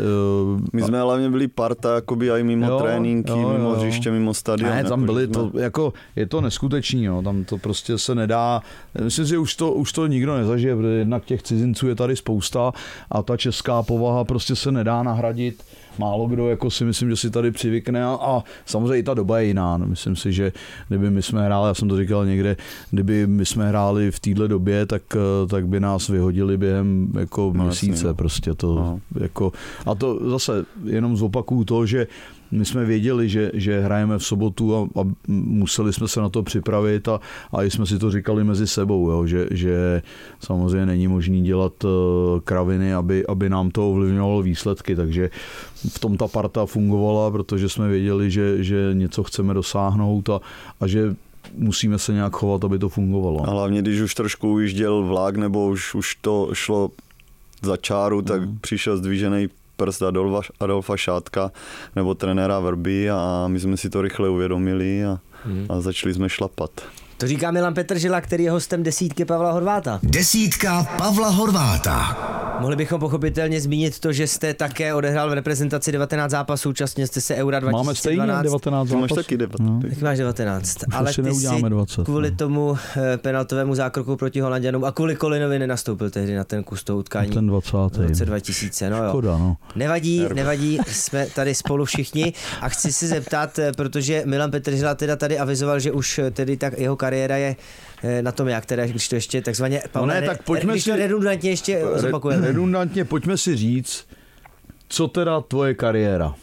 my jsme hlavně byli parta, jakoby i mimo tréninky, mimo hřiště, mimo stadion. Ne, tam byli to, jako, je to neskutečný, jo, tam to prostě se nedá, myslím si, že už to nikdo nezažije, protože jednak těch cizinců je tady spousta a ta česká povaha prostě se nedá nahradit. Málo kdo jako si myslím, že si tady přivykne a samozřejmě i ta doba je jiná. No, myslím si, že kdyby my jsme hráli, já jsem to říkal někde, kdyby my jsme hráli v téhle době, tak by nás vyhodili během jako měsíce. Jasný, prostě to jako, a to zase jenom zopakuju to, že my jsme věděli, že hrajeme v sobotu a museli jsme se na to připravit a jsme si to říkali mezi sebou, jo, že samozřejmě není možný dělat kraviny, aby nám to ovlivňovalo výsledky, takže v tom ta parta fungovala, protože jsme věděli, že něco chceme dosáhnout a že musíme se nějak chovat, aby to fungovalo. A hlavně, když už trošku ujížděl vlak nebo už to šlo za čáru, tak přišel zdvížený prst Adolfa Šádka nebo trenéra Vrby a my jsme si to rychle uvědomili a začali jsme šlapat. To říká Milan Petržela, který je hostem desítky Pavla Horváta. Desítka Pavla Horváta. Mohli bychom pochopitelně zmínit to, že jste také odehrál v reprezentaci 19 zápasů, účastnil jste se Eura 2012. Máme stejně 19 zápasů. Máš taky 19. Tak máš 19. Ale ty si 20, kvůli tomu penaltovému zákroku proti Holanďanům a kvůli Kolinovi nenastoupil tehdy na ten kus toho utkání. Ten 20. V roce 2000. No jo. Škoda, no. Nevadí, jsme tady spolu všichni a chci se zeptat, protože Milan Petržela teda tady avizoval, že už tedy tak jeho kariéra je na tom jak, teda, když to ještě takzvaně tak pojďme když to redundantně ještě zopakujeme. Redundantně pojďme si říct, co teda tvoje kariéra?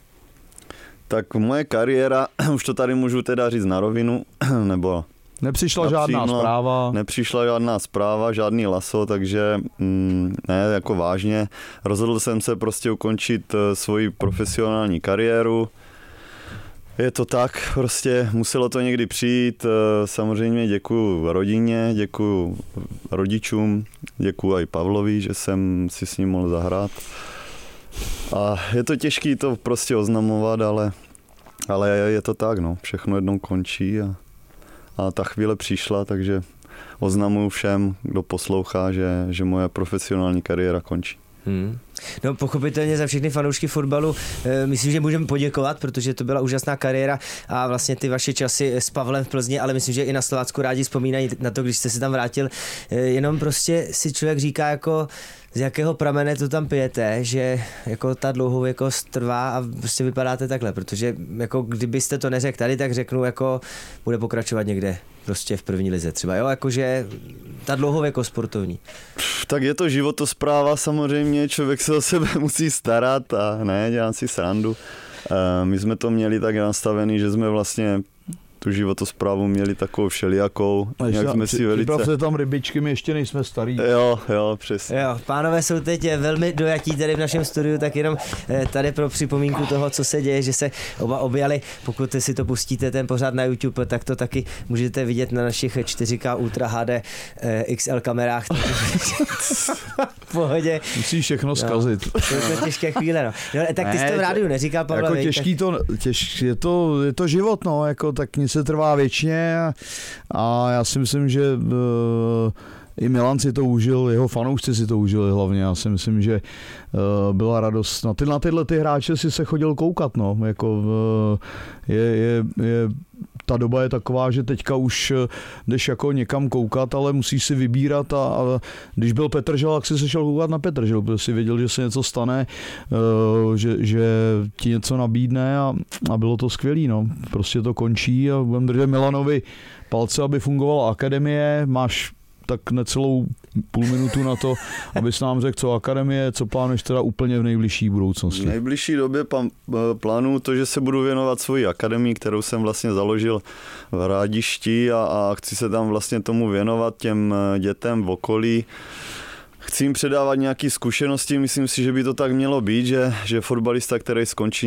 Tak moje kariéra, už to tady můžu teda říct na rovinu, nebo nepřišla žádná zpráva. Nepřišla žádná zpráva, žádný laso, takže ne, jako vážně. Rozhodl jsem se prostě ukončit svoji profesionální kariéru. Je to tak, prostě muselo to někdy přijít. Samozřejmě děkuju rodině, děkuju rodičům, děkuju i Pavlovi, že jsem si s ním mohl zahrát. A je to těžké to prostě oznamovat, ale je to tak, no. Všechno jednou končí a ta chvíle přišla, takže oznamuju všem, kdo poslouchá, že moje profesionální kariéra končí. No pochopitelně za všechny fanoušky fotbalu myslím, že můžeme poděkovat, protože to byla úžasná kariéra a vlastně ty vaše časy s Pavlem v Plzni, ale myslím, že i na Slovácku rádi vzpomínají na to, když jste se tam vrátil. Jenom prostě si člověk říká jako z jakého pramene to tam pijete, že jako ta dlouhověkost trvá a prostě vypadáte takhle, protože jako kdybyste to neřekl tady, tak řeknu jako bude pokračovat někde prostě v první lize třeba, jo, jakože ta dlouhověkost sportovní. Tak je to životospráva samozřejmě, člověk se o sebe musí starat a ne, dělám si srandu. My jsme to měli tak nastavený, že jsme vlastně tu životosprávu měli takovou všelijakou. Jak jsme si velice... Připravte tam rybičky, my ještě nejsme starý. Jo, přesně. Jo, pánové jsou teď velmi dojatí tady v našem studiu, tak jenom tady pro připomínku toho, co se děje, že se oba objali. Pokud si to pustíte ten pořád na YouTube, tak to taky můžete vidět na našich 4K Ultra HD XL kamerách. V pohodě. Musíš všechno zkazit. To těžké chvíle, no. Tak ty jsi to v rádiu neříkal, Pavle. Jako těžký je to život, no, jako tak nic se trvá věčně a já si myslím, že i Milan si to užil, jeho fanoušci si to užili hlavně. Já si myslím, že byla radost. Na tyhle hráče si se chodil koukat, no. Jako, ta doba je taková, že teďka už jdeš jako někam koukat, ale musíš si vybírat a když byl Petržel, tak si se šel koukat na Petržel, protože si věděl, že se něco stane, že ti něco nabídne a bylo to skvělý, no. Prostě to končí a budeme držet Milanovi palce, aby fungovala akademie, máš tak necelou půl minutu na to, abys nám řekl, co akademie, co plánuješ teda úplně v nejbližší budoucnosti. V nejbližší době plánuju to, že se budu věnovat svoji akademii, kterou jsem vlastně založil v Rádišti a chci se tam vlastně tomu věnovat těm dětem v okolí. Chci jim předávat nějaké zkušenosti, myslím si, že by to tak mělo být, že fotbalista, který skončí